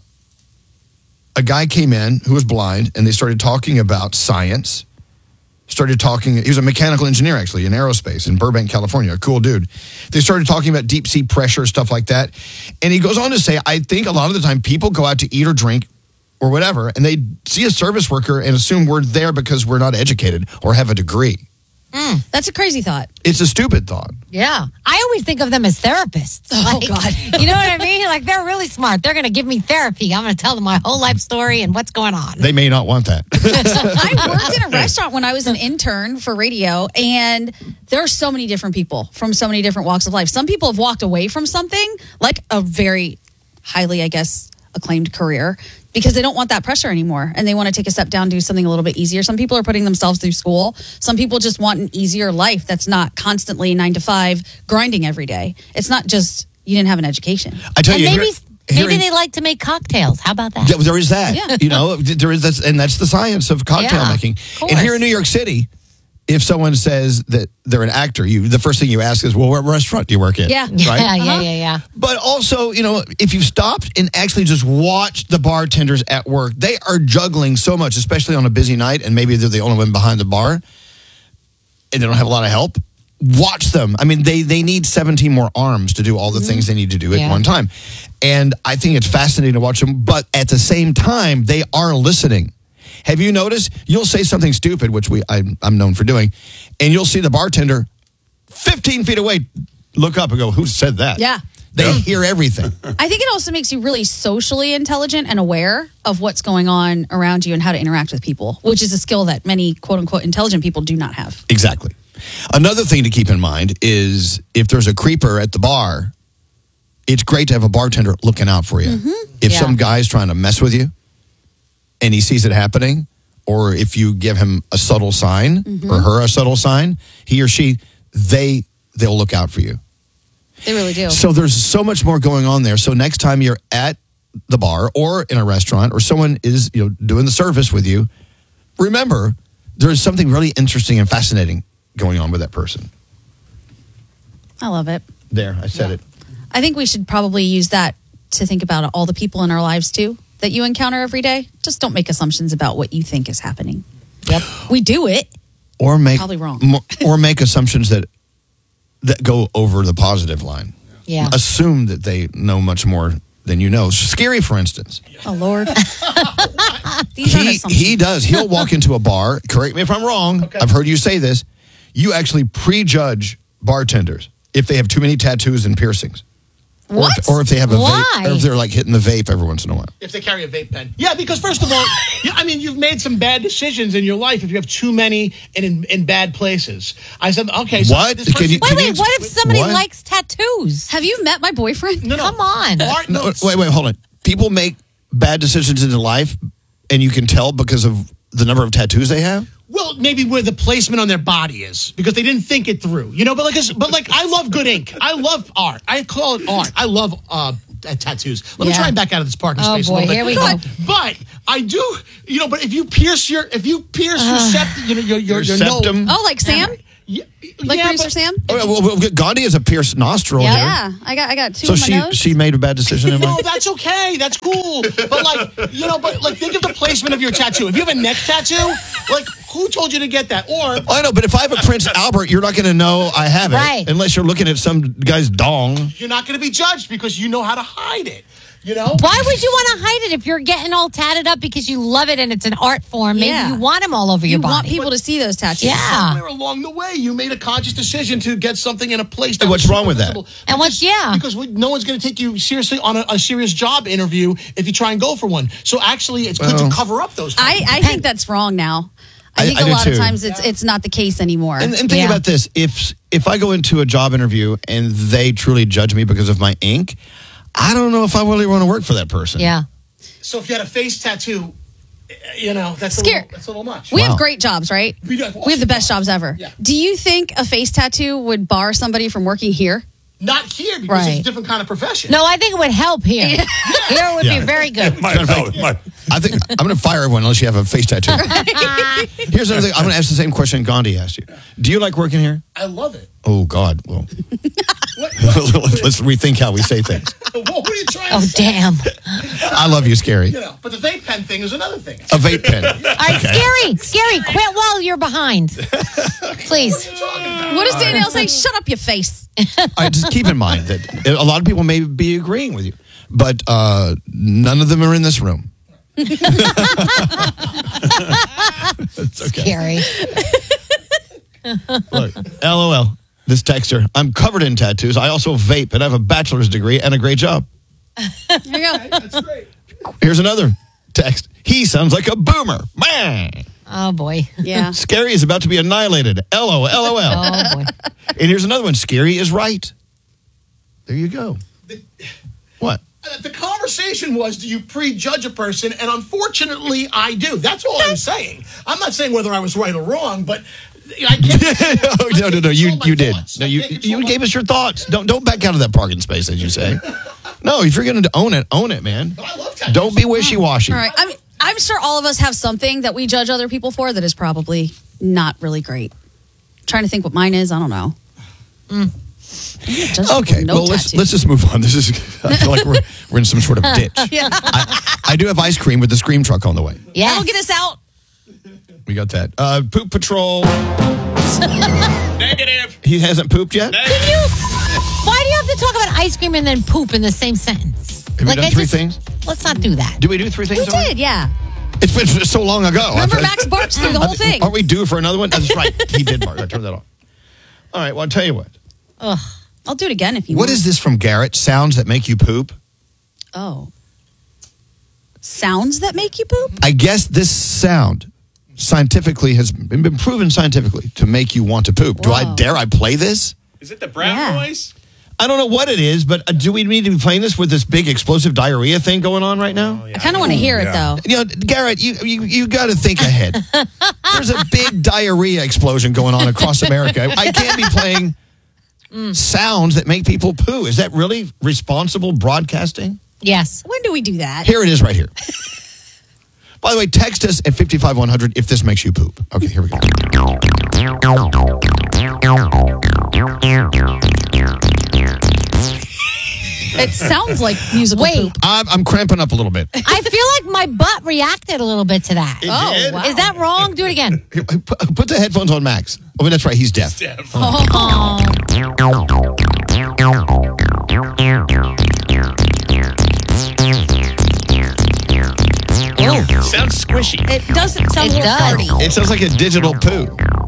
Speaker 3: a guy came in who was blind, and they started talking about science. Started talking, he was a mechanical engineer actually in aerospace in Burbank, California, a cool dude. They started talking about deep sea pressure, stuff like that. And he goes on to say, I think a lot of the time people go out to eat or drink or whatever, and they see a service worker and assume we're there because we're not educated or have a degree.
Speaker 11: Mm.
Speaker 9: That's a crazy thought.
Speaker 3: It's a stupid thought.
Speaker 11: Yeah. I always think of them as therapists.
Speaker 9: Oh,
Speaker 11: Like,
Speaker 9: God.
Speaker 11: You know what I mean? Like, they're really smart. They're going to give me therapy. I'm going to tell them my whole life story and what's going on.
Speaker 3: They may not want that.
Speaker 9: I worked in a restaurant when I was an intern for radio, and there are so many different people from so many different walks of life. Some people have walked away from something, like a very highly, I guess, acclaimed career, because they don't want that pressure anymore, and they want to take a step down, do something a little bit easier. Some people are putting themselves through school. Some people just want an easier life that's not constantly nine to five grinding every day. It's not just you didn't have an education.
Speaker 3: I tell
Speaker 11: and
Speaker 3: you,
Speaker 11: maybe,
Speaker 3: here-
Speaker 11: maybe
Speaker 3: hearing-
Speaker 11: they like to make cocktails. How about that?
Speaker 3: Yeah, there is that.
Speaker 11: Yeah.
Speaker 3: You know, there is that, and that's the science of cocktail
Speaker 11: Yeah,
Speaker 3: making.
Speaker 11: of
Speaker 3: And here
Speaker 11: course.
Speaker 3: in New York City, if someone says that they're an actor, you the first thing you ask is, "Well, what restaurant do you work in?"
Speaker 11: Yeah.
Speaker 3: right.
Speaker 11: Yeah, yeah, yeah, yeah.
Speaker 3: But also, you know, if you've stopped and actually just watched the bartenders at work, they are juggling so much, especially on a busy night, and maybe they're the only one behind the bar, and they don't have a lot of help. Watch them. I mean, they they need seventeen more arms to do all the things they need to do at
Speaker 11: Yeah.
Speaker 3: one time. And I think it's fascinating to watch them, but at the same time, they are listening. Have you noticed? You'll say something stupid, which we I, I'm known for doing, and you'll see the bartender fifteen feet away look up and go, "Who said that?"
Speaker 9: Yeah.
Speaker 3: They hear everything.
Speaker 9: I think it also makes you really socially intelligent and aware of what's going on around you and how to interact with people, which is a skill that many quote unquote intelligent people do not have.
Speaker 3: Exactly. Another thing to keep in mind is if there's a creeper at the bar, it's great to have a bartender looking out for you. If
Speaker 11: Yeah.
Speaker 3: some guy's trying to mess with you and he sees it happening, or if you give him a subtle sign or her a subtle sign, he or she, they they'll look out for you.
Speaker 9: They really do.
Speaker 3: So there's so much more going on there. So next time you're at the bar or in a restaurant or someone is, you know, doing the service with you, remember there is something really interesting and fascinating going on with that person.
Speaker 9: I love it.
Speaker 3: There, I said it.
Speaker 9: I think we should probably use that to think about all the people in our lives too that you encounter every day. Just don't make assumptions about what you think is happening. Yep. We do it.
Speaker 3: Or make
Speaker 9: Probably wrong.
Speaker 3: mo- or make assumptions that that go over the positive line.
Speaker 11: Yeah.
Speaker 3: Assume that they know much more than you know. Scary, for instance.
Speaker 9: Oh, Lord. These aren't
Speaker 3: He,
Speaker 9: assumptions.
Speaker 3: he does. He'll walk into a bar. Correct me if I'm wrong. I've heard you say this. You actually prejudge bartenders if they have too many tattoos and piercings. Or if,
Speaker 9: What?
Speaker 3: or if they have a
Speaker 11: Why?
Speaker 3: vape, or if they're like hitting the vape every once in a while.
Speaker 2: If they carry a vape pen. Yeah, because first of all, yeah, I mean, you've made some bad decisions in your life if you have too many and in, in bad places. I said, okay. So
Speaker 3: What?
Speaker 2: This
Speaker 3: Can
Speaker 2: person-
Speaker 3: you-
Speaker 11: Wait,
Speaker 3: can
Speaker 11: wait, what if somebody
Speaker 3: What?
Speaker 11: likes tattoos?
Speaker 9: Have you met my boyfriend?
Speaker 2: No, no.
Speaker 11: Come on.
Speaker 2: Art,
Speaker 3: No,
Speaker 2: no,
Speaker 3: wait, wait, hold on. People make bad decisions in life, and you can tell because of the number of tattoos they have.
Speaker 2: Well, maybe where the placement on their body is because they didn't think it through, you know. But like, it's- but like, I love good ink. I love art. I call it art. I love uh, uh, tattoos. Let me
Speaker 11: Yeah.
Speaker 2: try and back out of this parking
Speaker 11: Oh,
Speaker 2: space.
Speaker 11: boy,
Speaker 2: a little bit.
Speaker 11: here we
Speaker 2: but,
Speaker 11: go.
Speaker 2: But I do, you know. But if you pierce your, if you pierce your septum, you know, your your,
Speaker 3: Your
Speaker 2: your nose.
Speaker 3: septum.
Speaker 9: Oh, like Sam?
Speaker 2: Yeah,
Speaker 9: Like
Speaker 2: yeah,
Speaker 9: producer
Speaker 2: but-
Speaker 9: Sam?
Speaker 3: Oh, well, well, Gandhi has a pierced nostril.
Speaker 9: Yeah,
Speaker 3: there.
Speaker 9: yeah. I got I got two
Speaker 3: So
Speaker 9: on my
Speaker 3: she
Speaker 9: nose.
Speaker 3: she made a bad decision in
Speaker 2: No,
Speaker 3: life.
Speaker 2: that's okay. That's cool. But like, you know, but like, think of the placement of your tattoo. If you have a neck tattoo, like, who told you to get that? Or
Speaker 3: I know, but if I have a Prince Albert, you're not going to know I have it
Speaker 11: Right.
Speaker 3: unless you're looking at some guy's dong.
Speaker 2: you're not going to be judged because you know how to hide it. You know?
Speaker 11: Why would you want to hide it if you're getting all tatted up because you love it and it's an art form? Maybe
Speaker 9: Yeah.
Speaker 11: you want them all over
Speaker 9: you
Speaker 11: your body.
Speaker 9: want people to see those tattoos.
Speaker 11: Yeah.
Speaker 2: Somewhere along the way, you made a conscious decision to get something in a place. That
Speaker 3: And what's
Speaker 2: was
Speaker 3: wrong with that?
Speaker 2: visible.
Speaker 11: And what's-
Speaker 2: Because-
Speaker 11: yeah.
Speaker 2: Because we, no one's going to take you seriously on a, a serious job interview if you try and go for one. So actually, it's good
Speaker 3: Well,
Speaker 2: to cover up those.
Speaker 9: I,
Speaker 2: things.
Speaker 9: I think that's wrong now. I
Speaker 3: I-
Speaker 9: think
Speaker 3: I
Speaker 9: a
Speaker 3: do
Speaker 9: lot
Speaker 3: too.
Speaker 9: of times it's it's not the case anymore.
Speaker 3: And, and think
Speaker 11: Yeah.
Speaker 3: about this: if if I go into a job interview and they truly judge me because of my ink, I don't know if I really want to work for that person.
Speaker 11: Yeah.
Speaker 2: So if you had a face tattoo, you know, that's a,
Speaker 9: Scare-
Speaker 2: little, that's a little much.
Speaker 9: We have great jobs, right?
Speaker 2: We do have
Speaker 9: We have the best jobs ever.
Speaker 2: Yeah.
Speaker 9: Do you think a face tattoo would bar somebody from working here?
Speaker 2: Not here because it's
Speaker 11: Right.
Speaker 2: a different kind of profession.
Speaker 11: No, I think it would help here. Here would
Speaker 3: Yeah.
Speaker 11: be very good.
Speaker 10: Might help, might-
Speaker 3: I think I'm going to fire everyone unless you have a face tattoo. Here's another thing. I'm going to ask the same question Gandhi asked you. Do you like working here?
Speaker 2: I love it.
Speaker 3: Oh, God. Well, let's rethink how we say things.
Speaker 2: What were you trying
Speaker 11: Oh,
Speaker 2: to say?
Speaker 11: damn.
Speaker 3: I love you, Scary.
Speaker 2: You know, but the vape pen thing is another thing.
Speaker 3: A vape pen.
Speaker 11: All right, Scary, Scary, quit while you're behind. Please.
Speaker 9: What does Danielle say? Shut up, your face.
Speaker 3: All right, just keep in mind that a lot of people may be agreeing with you, but uh, none of them are in this room. It's okay.
Speaker 11: Scary.
Speaker 3: Look, LOL. This texter, I'm covered in tattoos. I also vape, and I have a bachelor's degree and a great job.
Speaker 9: There you go.
Speaker 2: That's great.
Speaker 3: Here's another text. He sounds like a boomer. Man.
Speaker 11: Oh, boy.
Speaker 9: Yeah.
Speaker 3: Scary is about to be annihilated. LOL. LOL.
Speaker 11: Oh, boy.
Speaker 3: And here's another one. Scary is right. There you go. What?
Speaker 2: Uh, The conversation was, do you prejudge a person? And unfortunately, I do. That's all I'm saying. I'm not saying whether I was right or wrong, but I can't.
Speaker 3: oh, no, no, no. You,
Speaker 2: control my
Speaker 3: you did.
Speaker 2: thoughts.
Speaker 3: No,
Speaker 2: I
Speaker 3: you,
Speaker 2: can't control
Speaker 3: you
Speaker 2: my
Speaker 3: gave us your thoughts. Don't, don't back out of that parking space, as you say. No, if you're going to own it, own it, man.
Speaker 2: But I love tattoos.
Speaker 3: Don't be wishy-washy.
Speaker 9: All right. I mean, I'm sure all of us have something that we judge other people for that is probably not really great. trying to think what mine is. I don't know. Mm.
Speaker 3: Okay,
Speaker 9: no
Speaker 3: well, let's,
Speaker 9: tattoos.
Speaker 3: let's just move on. This is, I feel like we're, we're in some sort of ditch.
Speaker 9: Yeah.
Speaker 3: I, I do have ice cream with the Scream truck on the way.
Speaker 9: Yeah. That'll get us out.
Speaker 3: We got that. Uh, Poop Patrol.
Speaker 8: Negative.
Speaker 3: He hasn't pooped yet?
Speaker 11: Can you? Why do you have to talk about ice cream and then poop in the same sentence?
Speaker 3: Have we done
Speaker 11: I
Speaker 3: three
Speaker 11: just-
Speaker 3: things?
Speaker 11: Let's not do that.
Speaker 3: Did we do three things?
Speaker 9: We did, yeah.
Speaker 3: It's been so long ago.
Speaker 9: Remember
Speaker 3: I-
Speaker 9: Max barks through the
Speaker 3: I-
Speaker 9: whole thing.
Speaker 3: Aren't we due for another one? That's right. He did bark. I turned that off. All right, well, I'll tell you what.
Speaker 9: Ugh. I'll do it again if you
Speaker 3: What
Speaker 9: want.
Speaker 3: is this from Garrett? Sounds that make you poop?
Speaker 9: Oh. Sounds that make you poop?
Speaker 3: I guess this sound scientifically has been been proven scientifically to make you want to poop. Do I
Speaker 9: Whoa.
Speaker 3: dare I play this?
Speaker 8: Is it the brown
Speaker 9: Yeah.
Speaker 8: noise?
Speaker 3: I don't know what it is, but uh, do we need to be playing this with this big explosive diarrhea thing going on right now?
Speaker 9: I kind of want to hear it, though.
Speaker 3: You know, Garrett, you you, you got to think ahead. There's a big diarrhea explosion going on across America. I can't be playing sounds that make people poo. Is that really responsible broadcasting?
Speaker 11: Yes.
Speaker 9: When do we do that?
Speaker 3: Here it is right here. By the way, text us at five five one hundred if this makes you poop. Okay, here we go.
Speaker 9: It sounds like musical
Speaker 11: Wait.
Speaker 9: poop.
Speaker 3: I'm, I'm cramping up a little bit.
Speaker 11: I feel like my butt reacted a little bit to that.
Speaker 3: It
Speaker 9: Oh,
Speaker 3: did?
Speaker 9: wow.
Speaker 11: Is that wrong? Do it again.
Speaker 3: Here, Put, put the headphones on Max. Oh, that's right. He's deaf.
Speaker 11: Oh.
Speaker 8: Oh, sounds squishy.
Speaker 9: It doesn't sound
Speaker 11: It
Speaker 9: a little
Speaker 11: does.
Speaker 9: farty.
Speaker 3: It sounds like a digital poo.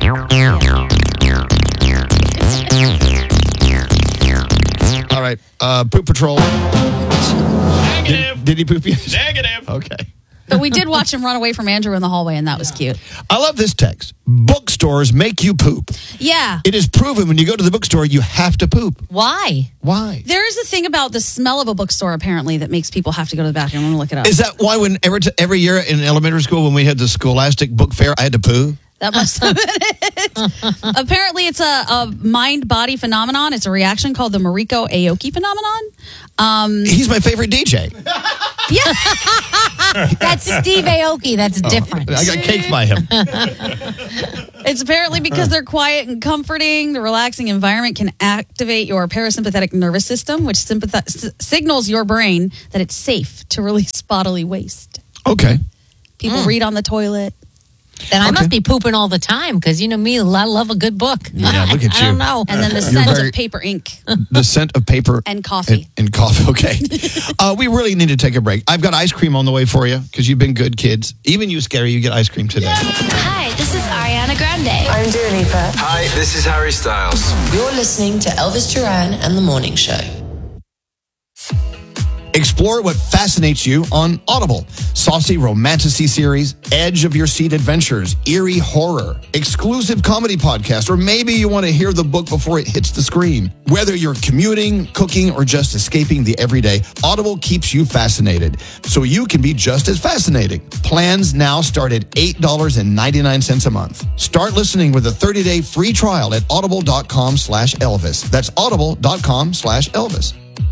Speaker 3: All right. Uh, Poop Patrol.
Speaker 8: Negative.
Speaker 3: Did, did he poop yet?
Speaker 8: Negative.
Speaker 3: Okay.
Speaker 9: But we did watch him run away from Andrew in the hallway, and that was cute.
Speaker 3: I love this text. Bookstores make you poop.
Speaker 9: Yeah.
Speaker 3: It is proven when you go to the bookstore, you have to poop.
Speaker 11: Why?
Speaker 3: Why?
Speaker 9: There is a thing about the smell of a bookstore, apparently, that makes people have to go to the bathroom. I'm going to look it up.
Speaker 3: Is that why when every, t- every year in elementary school when we had the Scholastic book fair, I had to poo?
Speaker 9: That must have been it. Apparently, it's a, a mind-body phenomenon. It's a reaction called the Mariko Aoki phenomenon. Um,
Speaker 3: He's my favorite D J.
Speaker 9: yeah.
Speaker 11: That's Steve Aoki. That's different.
Speaker 3: I got caked by him.
Speaker 9: It's apparently because they're quiet and comforting. The relaxing environment can activate your parasympathetic nervous system, which sympathi- s- signals your brain that it's safe to release bodily waste.
Speaker 3: Okay.
Speaker 9: People
Speaker 11: Mm.
Speaker 9: read on the toilet.
Speaker 11: Then I
Speaker 3: Okay.
Speaker 11: must be pooping all the time because you know me, I love a good book.
Speaker 3: Yeah, look at
Speaker 11: I
Speaker 3: you.
Speaker 11: don't know.
Speaker 9: And then the
Speaker 3: You're
Speaker 9: scent
Speaker 3: very-
Speaker 9: of paper ink.
Speaker 3: The scent of paper.
Speaker 9: And coffee.
Speaker 3: And, and coffee. Okay. uh, we really need to take a break. I've got ice cream on the way for you because you've been good kids. Even you, Scary, you get ice cream today.
Speaker 12: Hi, this is Ariana Grande.
Speaker 13: I'm Dua Lipa.
Speaker 14: Hi, this is Harry Styles.
Speaker 13: You're listening to Elvis Duran and the Morning Show.
Speaker 3: Explore what fascinates you on Audible. Saucy romantasy series, edge of your seat adventures, eerie horror, exclusive comedy podcast, or maybe you want to hear the book before it hits the screen. Whether you're commuting, cooking, or just escaping the everyday, Audible keeps you fascinated so you can be just as fascinating. Plans now start at eight dollars and ninety-nine cents a month. Start listening with a thirty-day free trial at audible.com slash Elvis. That's audible.com slash Elvis.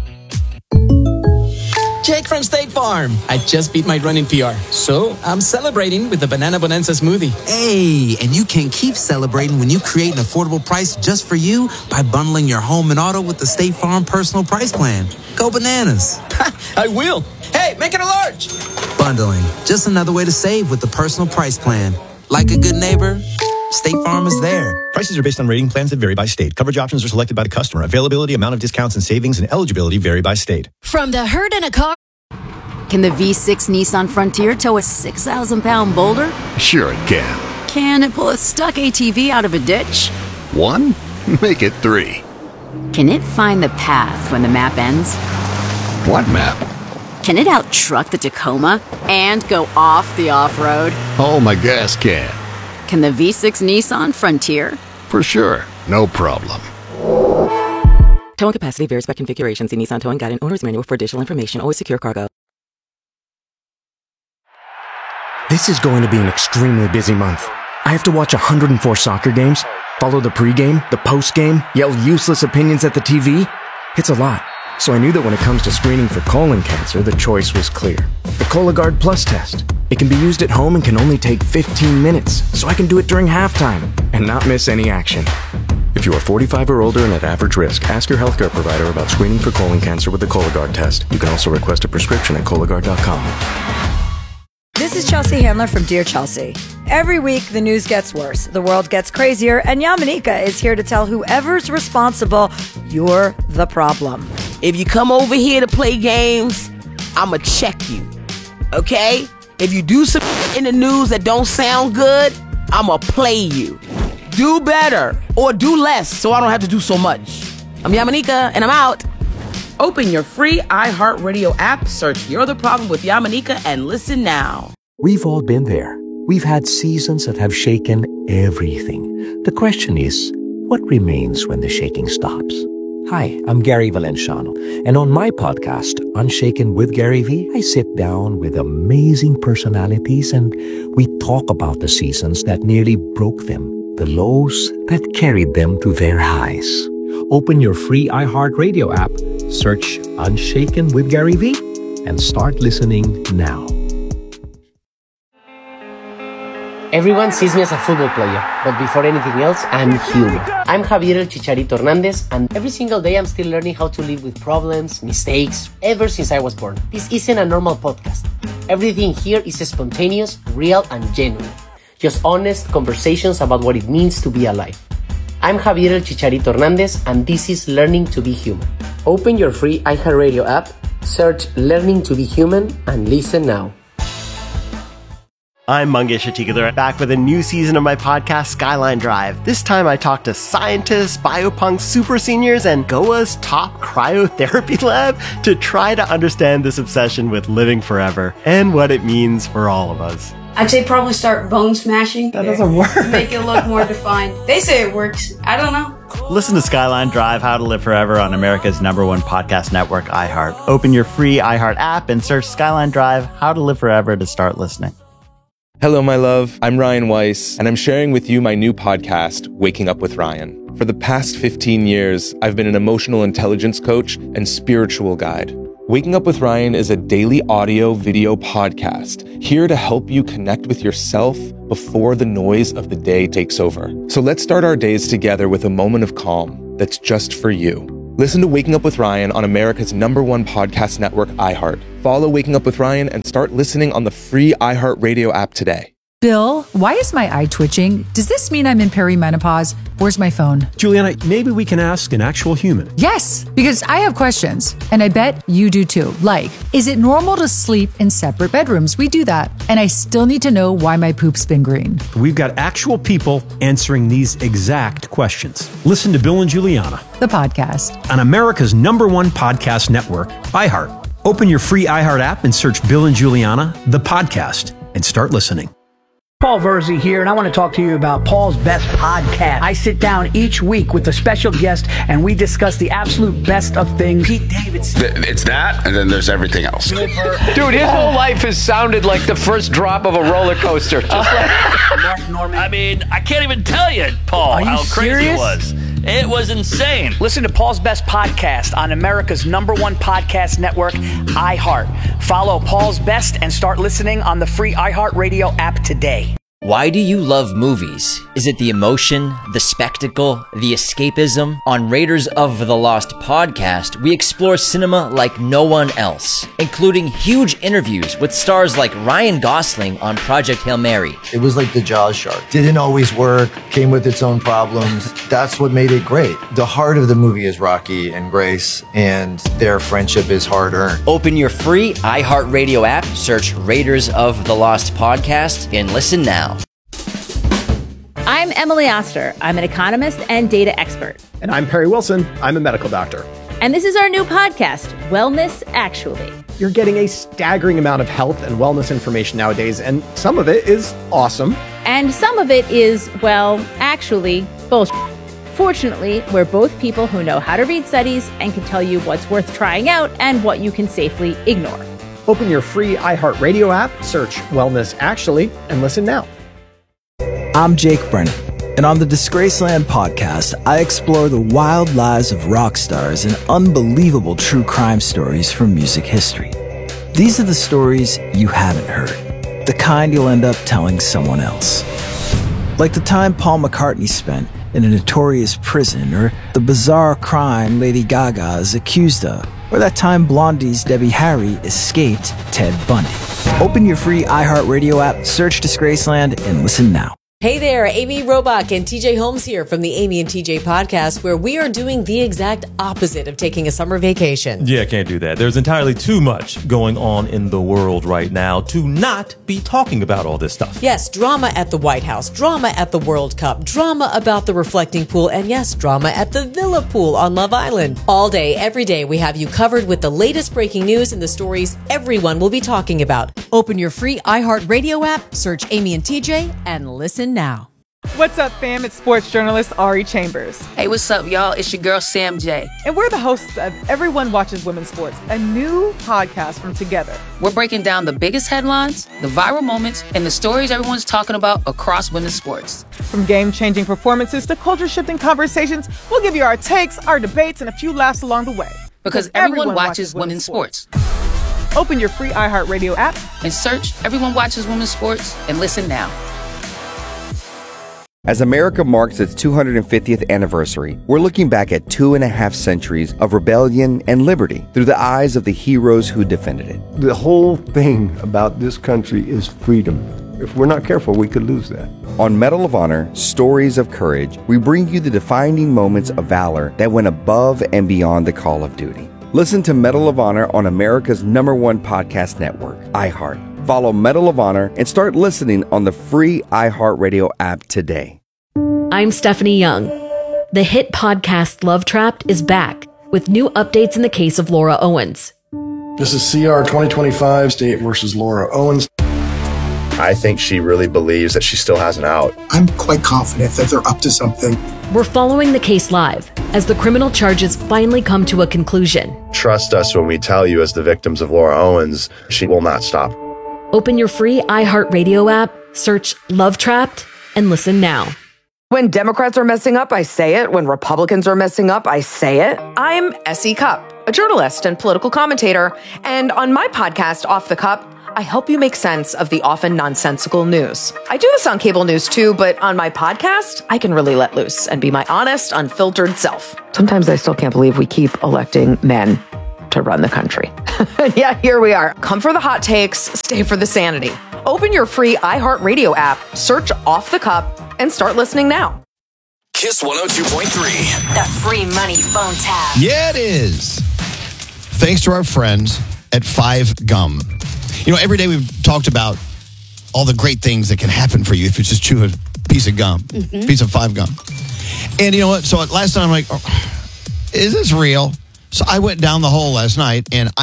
Speaker 13: Jake from State Farm. I just beat my running P R, so I'm celebrating with the Banana Bonanza smoothie.
Speaker 14: Hey, and you can keep celebrating when you create an affordable price just for you by bundling your home and auto with the State Farm Personal Price Plan. Go bananas.
Speaker 13: I will. Hey, make it a large.
Speaker 14: Bundling, just another way to save with the Personal Price Plan. Like a good neighbor, State Farm is there.
Speaker 16: Prices are based on rating plans that vary by state. Coverage options are selected by the customer. Availability, amount of discounts and savings, and eligibility vary by state.
Speaker 17: From the herd in a car.
Speaker 18: Can the V six Nissan Frontier tow a six thousand pound boulder?
Speaker 19: Sure it can.
Speaker 18: Can it pull a stuck A T V out of a ditch?
Speaker 19: One? Make it three.
Speaker 18: Can it find the path when the map ends?
Speaker 19: What map?
Speaker 18: Can it out-truck the Tacoma and go off the off-road?
Speaker 19: Oh, my gas can.
Speaker 18: Can the V six Nissan Frontier?
Speaker 19: For sure. No problem.
Speaker 20: Towing capacity varies by configuration. See Nissan Towing Guide and Owner's Manual for additional information. Always secure cargo.
Speaker 6: This is going to be an extremely busy month. I have to watch one hundred four soccer games, follow the pregame, the postgame, yell useless opinions at the T V. It's a lot. So I knew that when it comes to screening for colon cancer, the choice was clear. The Cologuard Plus test. It can be used at home and can only take fifteen minutes, so I can do it during halftime and not miss any action. If you are forty-five or older and at average risk, ask your healthcare provider about screening for colon cancer with the Cologuard test. You can also request a prescription at Cologuard dot com.
Speaker 21: This is Chelsea Handler from Dear Chelsea. Every week, the news gets worse, the world gets crazier, and Yamanika is here to tell whoever's responsible, you're the problem.
Speaker 22: If you come over here to play games, I'ma check you, okay? If you do some in the news that don't sound good, I'ma play you. Do better, or do less, so I don't have to do so much. I'm Yamanika, and I'm out. Open your free iHeartRadio app, search You're the Problem with Yamanika, and listen now.
Speaker 30: We've all been there. We've had seasons that have shaken everything. The question is, what remains when the shaking stops? Hi, I'm Gary Valenciano, and on my podcast, Unshaken with Gary V, I sit down with amazing personalities and we talk about the seasons that nearly broke them, the lows that carried them to their highs. Open your free iHeartRadio app, search Unshaken with Gary V, and start listening now.
Speaker 31: Everyone sees me as a football player, but before anything else, I'm human. I'm Javier El Chicharito Hernandez, and every single day I'm still learning how to live with problems, mistakes, ever since I was born. This isn't a normal podcast. Everything here is spontaneous, real, and genuine. Just honest conversations about what it means to be alive. I'm Javier El Chicharito Hernandez, and this is Learning to Be Human. Open your free iHeartRadio app, search Learning to Be Human, and listen now.
Speaker 32: I'm Mangesh Atikadar, back with a new season of my podcast, Skyline Drive. This time I talk to scientists, biopunks, super seniors, and Goa's top cryotherapy lab to try to understand this obsession with living forever and what it means for all of us.
Speaker 33: I'd say probably start bone smashing.
Speaker 32: That doesn't work.
Speaker 33: Make it look more defined. They say it works. I don't know.
Speaker 34: Listen to Skyline Drive, How to Live Forever on America's number one podcast network, iHeart. Open your free iHeart app and search Skyline Drive, How to Live Forever to start listening.
Speaker 35: Hello, my love. I'm Ryan Weiss, and I'm sharing with you my new podcast, Waking Up with Ryan. For the past fifteen years, I've been an emotional intelligence coach and spiritual guide. Waking Up with Ryan is a daily audio video podcast here to help you connect with yourself before the noise of the day takes over. So let's start our days together with a moment of calm that's just for you. Listen to Waking Up with Ryan on America's number one podcast network, iHeart. Follow Waking Up with Ryan and start listening on the free iHeartRadio app today.
Speaker 36: Bill, why is my eye twitching? Does this mean I'm in perimenopause? Where's my phone?
Speaker 37: Juliana, maybe we can ask an actual human.
Speaker 36: Yes, because I have questions, and I bet you do too. Like, is it normal to sleep in separate bedrooms? We do that. And I still need to know why my poop's been green.
Speaker 37: We've got actual people answering these exact questions. Listen to Bill and Juliana,
Speaker 36: the podcast,
Speaker 37: on America's number one podcast network, iHeart. Open your free iHeart app and search Bill and Juliana, the podcast, and start listening.
Speaker 1: Paul Verzi here, and I want to talk to you about Paul's Best Podcast. I sit down each week with a special guest, and we discuss the absolute best of things. Pete Davidson.
Speaker 2: It's that, and then there's everything else.
Speaker 4: Dude, his whole life has sounded like the first drop of a roller coaster. Just like
Speaker 5: Norman. I mean, I can't even tell you, Paul,
Speaker 1: Are you
Speaker 5: how crazy
Speaker 1: serious?
Speaker 5: it was. It was insane.
Speaker 1: Listen to Paul's Best Podcast on America's number one podcast network, iHeart. Follow Paul's Best and start listening on the free iHeartRadio app today.
Speaker 7: Why do you love movies? Is it the emotion, the spectacle, the escapism? On Raiders of the Lost podcast, we explore cinema like no one else, including huge interviews with stars like Ryan Gosling on Project Hail Mary.
Speaker 8: It was like the Jaws shark. Didn't always work, came with its own problems. That's what made it great. The heart of the movie is Rocky and Grace, and their friendship is hard-earned.
Speaker 7: Open your free iHeartRadio app, search Raiders of the Lost podcast, and listen now.
Speaker 10: I'm Emily Oster. I'm an economist and data expert.
Speaker 11: And I'm Perry Wilson. I'm a medical doctor.
Speaker 10: And this is our new podcast, Wellness Actually.
Speaker 11: You're getting a staggering amount of health and wellness information nowadays, and some of it is awesome.
Speaker 10: And some of it is, well, actually, bullshit. Fortunately, we're both people who know how to read studies and can tell you what's worth trying out and what you can safely ignore.
Speaker 11: Open your free iHeartRadio app, search Wellness Actually, and listen now.
Speaker 15: I'm Jake Brennan, and on the Disgraceland podcast, I explore the wild lives of rock stars and unbelievable true crime stories from music history. These are the stories you haven't heard, the kind you'll end up telling someone else. Like the time Paul McCartney spent in a notorious prison, or the bizarre crime Lady Gaga is accused of, or that time Blondie's Debbie Harry escaped Ted Bundy. Open your free iHeartRadio app, search Disgraceland, and listen now.
Speaker 17: Hey there, Amy Robach and T J Holmes here from the Amy and T J podcast, where we are doing the exact opposite of taking a summer vacation.
Speaker 23: Yeah, can't do that. There's entirely too much going on in the world right now to not be talking about all this stuff.
Speaker 17: Yes, drama at the White House, drama at the World Cup, drama about the reflecting pool, and yes, drama at the Villa Pool on Love Island. All day, every day, we have you covered with the latest breaking news and the stories everyone will be talking about. Open your free iHeartRadio app, search Amy and T J, and listen now.
Speaker 24: What's up, fam? It's sports journalist Ari Chambers.
Speaker 25: Hey, what's up, y'all? It's your girl, Sam J.
Speaker 24: And we're the hosts of Everyone Watches Women's Sports, a new podcast from Together.
Speaker 25: We're breaking down the biggest headlines, the viral moments, and the stories everyone's talking about across women's sports.
Speaker 24: From game-changing performances to culture-shifting conversations, we'll give you our takes, our debates, and a few laughs along the way.
Speaker 25: Because everyone, everyone watches, watches women's sports. sports.
Speaker 24: Open your free iHeartRadio app
Speaker 25: and search Everyone Watches Women's Sports and listen now.
Speaker 26: As America marks its two hundred fiftieth anniversary, we're looking back at two and a half centuries of rebellion and liberty through the eyes of the heroes who defended it.
Speaker 27: The whole thing about this country is freedom. If we're not careful, we could lose that.
Speaker 26: On Medal of Honor, Stories of Courage, we bring you the defining moments of valor that went above and beyond the call of duty. Listen to Medal of Honor on America's number one podcast network, iHeart. Follow Medal of Honor and start listening on the free iHeartRadio app today.
Speaker 28: I'm Stephanie Young. The hit podcast Love Trapped is back with new updates in the case of Laura Owens.
Speaker 29: This is C R twenty twenty-five, State versus Laura Owens.
Speaker 38: I think she really believes that she still has an out.
Speaker 39: I'm quite confident that they're up to something.
Speaker 28: We're following the case live as the criminal charges finally come to a conclusion.
Speaker 38: Trust us when we tell you, as the victims of Laura Owens, she will not stop.
Speaker 28: Open your free iHeartRadio app, search Love Trapped, and listen now.
Speaker 40: When Democrats are messing up, I say it. When Republicans are messing up, I say it. I'm Essie Cupp, a journalist and political commentator. And on my podcast, Off the Cup, I help you make sense of the often nonsensical news. I do this on cable news too, but on my podcast, I can really let loose and be my honest, unfiltered self. Sometimes I still can't believe we keep electing men to run the country. Yeah, here we are. Come for the hot takes, stay for the sanity. Open your free iHeartRadio app, search Off the Cup, and start listening now.
Speaker 41: Kiss one oh two point three.
Speaker 12: The free money phone tap.
Speaker 3: Yeah, it is. Thanks to our friends at Five Gum. You know, every day we've talked about all the great things that can happen for you if you just chew a piece of gum, mm-hmm. piece of Five Gum. And you know what? So last night I'm like, oh, is this real? So I went down the hole last night and I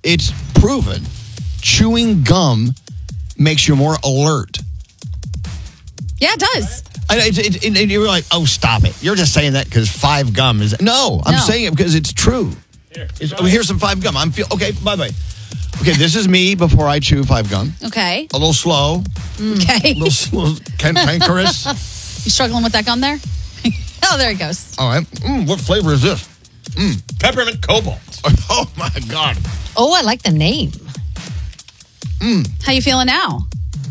Speaker 3: It's proven chewing gum makes you more alert.
Speaker 2: Yeah, it does.
Speaker 3: And, it, it, it, and you're like, oh, stop it. You're just saying that because five gum is... No, I'm
Speaker 2: No.
Speaker 3: saying it because it's true. Here, oh, here's some five gum. I'm feel Okay, bye-bye. Okay, this is me before I chew five gum.
Speaker 2: Okay.
Speaker 3: A little slow.
Speaker 2: Okay.
Speaker 3: A little slow, cantankerous.
Speaker 2: You struggling with that gum there? Oh, there it goes.
Speaker 3: All right. Mm, what flavor is this? Mm.
Speaker 23: Peppermint Cobalt.
Speaker 3: Oh, my God.
Speaker 2: Oh, I like the name.
Speaker 3: Mm.
Speaker 2: How you feeling now?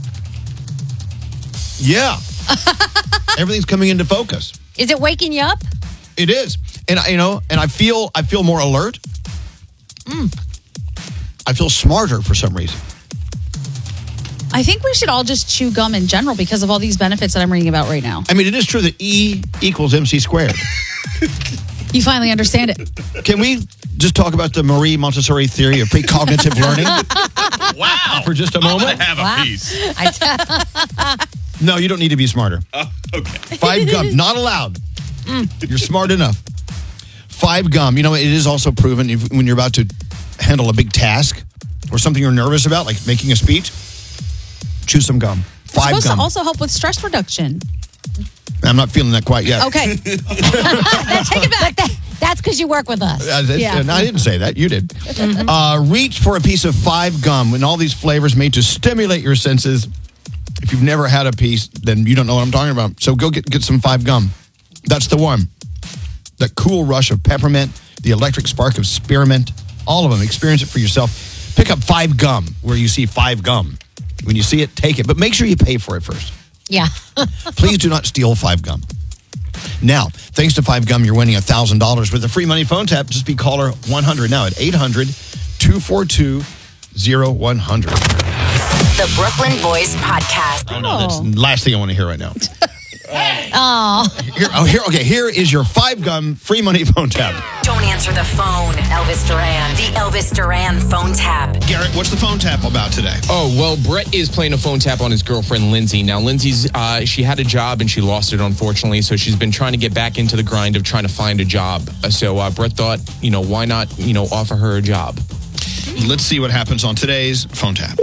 Speaker 3: Yeah. Everything's coming into focus.
Speaker 2: Is it waking you up?
Speaker 3: It is. And, I, you know, and I feel I feel more alert.
Speaker 2: Mm.
Speaker 3: I feel smarter for some reason.
Speaker 2: I think we should all just chew gum in general because of all these benefits that I'm reading about right now.
Speaker 3: I mean, it is true that E equals M C squared.
Speaker 2: You finally understand it.
Speaker 3: Can we just talk about the Marie Montessori theory of precognitive learning?
Speaker 23: Wow.
Speaker 3: For just a moment?
Speaker 23: I'm gonna have
Speaker 2: Wow.
Speaker 23: a piece.
Speaker 3: No, you don't need to be smarter.
Speaker 23: Oh, okay.
Speaker 3: Five gum, not allowed. You're smart enough. Five gum, you know, it is also proven if, when you're about to handle a big task or something you're nervous about, like making a speech, chew some gum.
Speaker 2: It's
Speaker 3: Five
Speaker 2: supposed
Speaker 3: gum.
Speaker 2: to also help with stress reduction.
Speaker 3: I'm not feeling that quite yet.
Speaker 2: Okay. Take it back.
Speaker 4: That's because you work with us.
Speaker 3: Uh, that's-
Speaker 2: Yeah.
Speaker 3: uh, no, I didn't say that. You did.
Speaker 2: Mhm.
Speaker 3: Uh, reach for a piece of five gum and all these flavors made to stimulate your senses. If you've never had a piece, then you don't know what I'm talking about. So go get, get some five gum. That's the one. That cool rush of peppermint, the electric spark of spearmint, all of them. Experience it for yourself. Pick up five gum where you see five gum. When you see it, take it. But make sure you pay for it first.
Speaker 4: Yeah.
Speaker 3: Please do not steal five gum. Now, thanks to five gum, you're winning one thousand dollars with a free money phone tap. Just be caller one hundred now at eight hundred, two four two, zero one hundred.
Speaker 12: The Brooklyn Boys Podcast.
Speaker 3: Oh, no, that's the last thing I want to hear right now.
Speaker 4: Oh.
Speaker 3: Here, oh, here, okay, here is your five gum free money phone tap.
Speaker 12: Don't answer the phone. Elvis Duran. The Elvis Duran phone tap.
Speaker 3: Garrett, what's the phone tap about today?
Speaker 5: Oh, well, Brett is playing a phone tap on his girlfriend, Lindsay. Now, Lindsay's, uh, she had a job and she lost it, unfortunately. So she's been trying to get back into the grind of trying to find a job. Uh, So uh, Brett thought, you know, why not, you know, offer her a job?
Speaker 3: Let's see what happens on today's phone tap.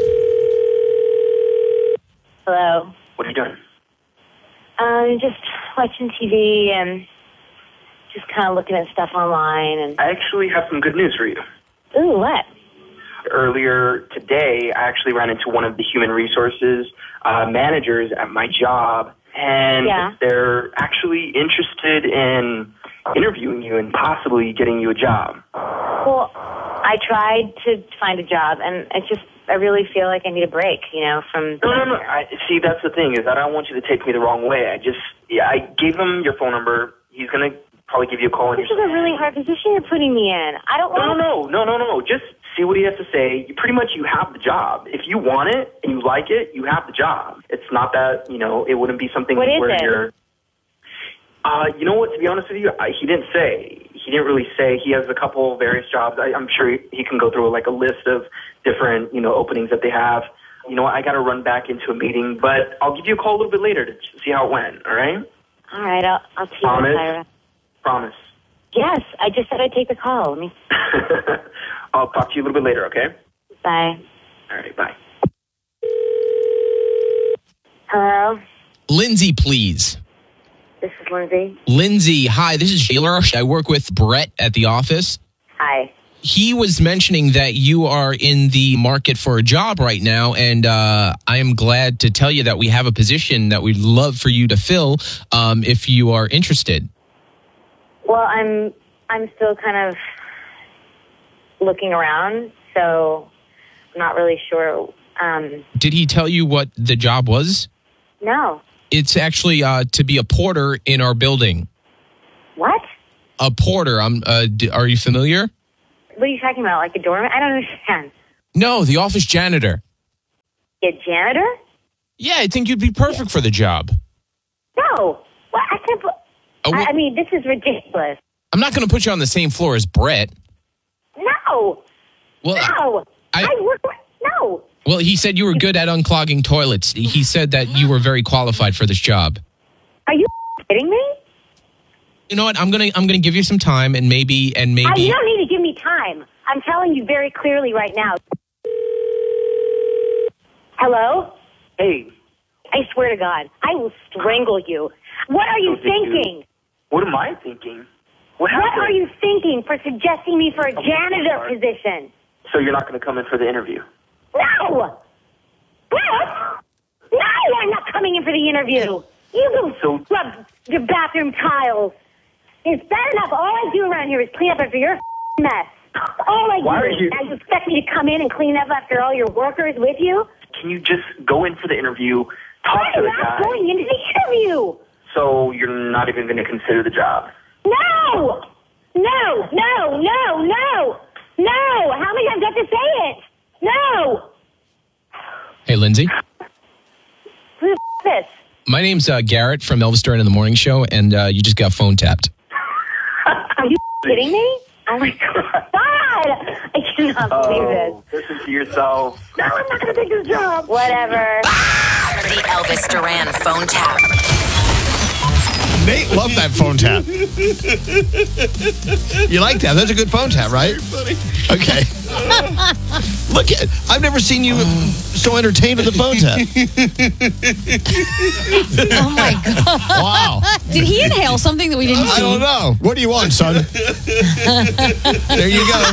Speaker 6: Hello.
Speaker 38: What are you doing?
Speaker 6: Um, just watching T V and just kind of looking at stuff online. And
Speaker 38: I actually have some good news for you.
Speaker 6: ooh, what?
Speaker 38: Earlier today, I actually ran into one of the human resources uh, managers at my job, and
Speaker 6: Yeah.
Speaker 38: they're actually interested in interviewing you and possibly getting you a job.
Speaker 6: Well, I tried to find a job, and it's just I really feel like I need a break. You know, from
Speaker 38: No, no, no. I, see, that's the thing is I don't want you to take me the wrong way. I just, yeah, I gave him your phone number. He's gonna probably give you a call. And
Speaker 6: This is a really hard position you're putting me in. I don't
Speaker 38: No,
Speaker 6: want.
Speaker 38: no, no, no, no, no. Just see what he has to say. You pretty much you have the job. If you want it and you like it, you have the job. It's not that you know it wouldn't be something
Speaker 6: What is
Speaker 38: where
Speaker 6: it?
Speaker 38: you're. Uh, you know what? To be honest with you, I, he didn't say. He didn't really say. He has a couple of various jobs. I, I'm sure he, he can go through like a list of different you know openings that they have. You know what? I got to run back into a meeting, but I'll give you a call a little bit later to see how it went. All right?
Speaker 6: All right, I'll I'll see you
Speaker 38: Promise?
Speaker 6: later.
Speaker 38: Promise.
Speaker 6: Yes, I just said I'd take the call. Let me.
Speaker 38: I'll talk to you a little bit later. Okay?
Speaker 6: Bye.
Speaker 38: All right. Bye.
Speaker 6: Hello,
Speaker 9: Lindsay, please.
Speaker 6: this is Lindsay.
Speaker 9: Lindsay, hi, this is Jailer. I work with Brett at the office.
Speaker 6: Hi.
Speaker 9: He was mentioning that you are in the market for a job right now, and uh, I am glad to tell you that we have a position that we'd love for you to fill um, if you are interested.
Speaker 6: Well, I'm I'm still kind of looking around, so I'm not really sure. Um,
Speaker 9: Did he tell you what the job was?
Speaker 6: no.
Speaker 9: It's actually uh, to be a porter in our building.
Speaker 6: What?
Speaker 9: A porter. Um, uh, d- are you familiar?
Speaker 6: What are you talking about? Like a doorman? I don't understand.
Speaker 9: No, the office janitor.
Speaker 6: A janitor?
Speaker 9: Yeah, I think you'd be perfect for the job.
Speaker 6: No. What? I can't. put-
Speaker 9: Oh, well-
Speaker 6: I, I mean, this is ridiculous.
Speaker 9: I'm not going to put you on the same floor as Brett.
Speaker 6: No.
Speaker 9: Well,
Speaker 6: no. I,
Speaker 9: I-
Speaker 6: work. with- No.
Speaker 9: Well, he said you were good at unclogging toilets. He said that you were very qualified for this job.
Speaker 6: Are you kidding me?
Speaker 9: You know what? I'm gonna I'm gonna give you some time and maybe and maybe.
Speaker 6: I, you don't need to give me time. I'm telling you very clearly right now. Hello?
Speaker 38: Hey.
Speaker 6: I swear to God, I will strangle you. What are you thinking?
Speaker 38: You. What am I thinking? What,
Speaker 6: what are you thinking for suggesting me for a janitor oh, position?
Speaker 38: So you're not going to come in for the interview?
Speaker 6: No! What? No, I'm not coming in for the interview. You go
Speaker 38: so,
Speaker 6: scrub your bathroom tiles. It's bad enough. All I do around here is clean up after your mess. All I
Speaker 38: Why
Speaker 6: do.
Speaker 38: Are you...
Speaker 6: Now you expect me to come in and clean up after all your workers with you?
Speaker 38: Can you just go in for the interview, talk
Speaker 6: I'm
Speaker 38: to the
Speaker 6: not
Speaker 38: guy?
Speaker 6: going into the interview.
Speaker 38: So you're not even going to consider the job?
Speaker 6: No! No! No! No! No! No! How many times do I have to say it? No!
Speaker 9: Hey, Lindsay.
Speaker 6: Who the f*** is this?
Speaker 9: My name's uh, Garrett from Elvis Duran in the Morning Show, and uh, you just got phone tapped.
Speaker 6: Are you kidding me? Oh my God! God! I cannot believe
Speaker 38: oh,
Speaker 6: this.
Speaker 38: Listen to yourself.
Speaker 6: No, I'm not going to take this job. Whatever.
Speaker 12: The Elvis Duran phone tap.
Speaker 3: Nate loved that phone tap. You like that? That's a good phone tap, right? Okay. Look at I've never seen you so entertained with the phone tap.
Speaker 2: Oh my God.
Speaker 3: Wow.
Speaker 2: Did he inhale something that we didn't see?
Speaker 3: I don't know. What do you want, son? There you go.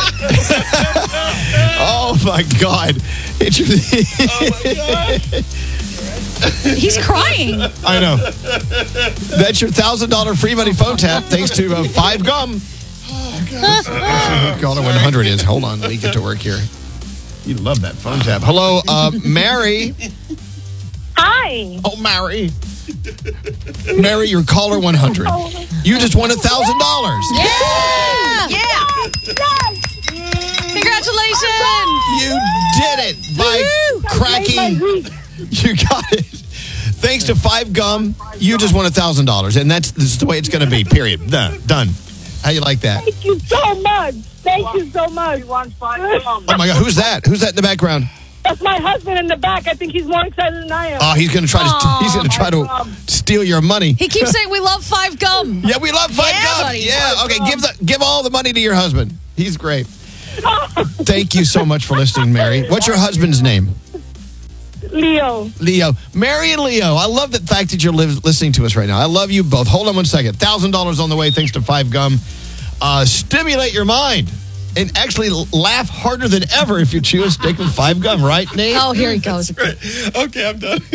Speaker 3: Oh my God. It's
Speaker 2: oh my God. He's crying.
Speaker 3: I know. That's your one thousand dollars free money phone tap thanks to uh, Five Gum. Oh, God. Caller one hundred is. Hold on. Let me get to work here. You love that phone tap. Hello, uh, Mary.
Speaker 6: Hi.
Speaker 3: Oh, Mary. Mary, you're caller one hundred. You just won one thousand dollars.
Speaker 2: Yeah. Yeah. Congratulations.
Speaker 3: You did it by cracking. You got it. Thanks to Five Gum, you just won one thousand dollars. And that's this is the way it's going to be, period. Done. Done. How you like that?
Speaker 1: Thank you so much. Thank you so much.
Speaker 3: Oh, my God. Who's that? Who's that in the background?
Speaker 1: That's my husband in the back. I think he's more excited than I am.
Speaker 3: Oh, he's going to try to he's going to try to steal your money.
Speaker 2: He keeps saying we love Five Gum.
Speaker 3: Yeah, we love Five
Speaker 2: yeah,
Speaker 3: Gum.
Speaker 2: Buddy.
Speaker 3: Yeah, okay. Give the give all the money to your husband. He's great. Thank you so much for listening, Mary. What's your husband's name?
Speaker 1: Leo.
Speaker 3: Leo. Mary and Leo. I love the fact that you're li- listening to us right now. I love you both. Hold on one second. one thousand dollars on the way thanks to Five Gum. Uh, stimulate your mind and actually laugh harder than ever if you choose. Stick with Five Gum, right, Nate?
Speaker 2: Oh, here he goes.
Speaker 7: Okay, I'm done.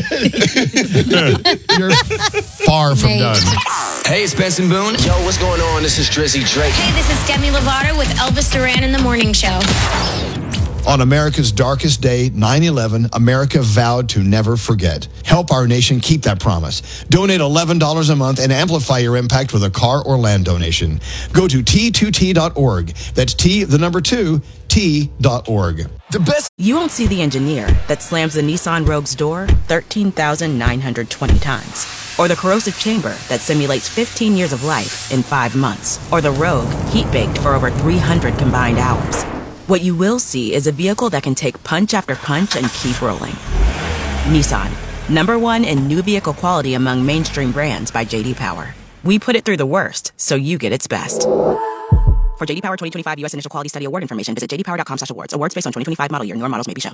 Speaker 3: You're far from
Speaker 2: Nate.
Speaker 3: done.
Speaker 41: Hey, it's Benson Boone. Yo, what's going on? This is Drizzy Drake.
Speaker 8: Hey, this is Demi Lovato with Elvis Duran in the Morning Show.
Speaker 3: On America's darkest day, nine eleven, America vowed to never forget. Help our nation keep that promise. Donate eleven dollars a month and amplify your impact with a car or land donation. Go to T two T dot org. That's T, the number two, T dot org.
Speaker 10: The best. You won't see the engineer that slams the Nissan Rogue's door thirteen thousand nine hundred twenty times. Or the corrosive chamber that simulates fifteen years of life in five months. Or the Rogue heat-baked for over three hundred combined hours. What you will see is a vehicle that can take punch after punch and keep rolling. Nissan, number one in new vehicle quality among mainstream brands by J D Power. We put it through the worst, so you get its best. For J D Power twenty twenty-five U S Initial Quality Study Award information, visit j d power dot com slash awards. Awards based on twenty twenty-five model year. Newer models may be shown.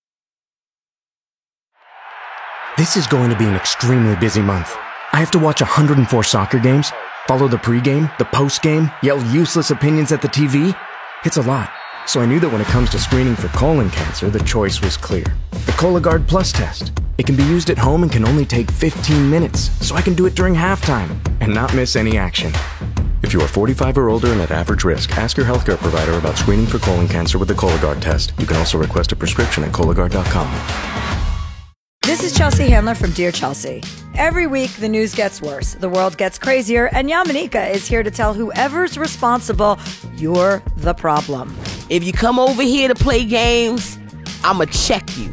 Speaker 11: This is going to be an extremely busy month. I have to watch one hundred four soccer games, follow the pregame, the postgame, yell useless opinions at the T V. It's a lot. So I knew that when it comes to screening for colon cancer, the choice was clear. The Cologuard Plus test. It can be used at home and can only take fifteen minutes, so I can do it during halftime and not miss any action. If you are forty-five or older and at average risk, ask your healthcare provider about screening for colon cancer with the Cologuard test. You can also request a prescription at Cologuard dot com.
Speaker 13: This is Chelsea Handler from Dear Chelsea. Every week, the news gets worse, the world gets crazier, and Yamanika is here to tell whoever's responsible, you're the problem.
Speaker 14: If you come over here to play games, I'ma check you.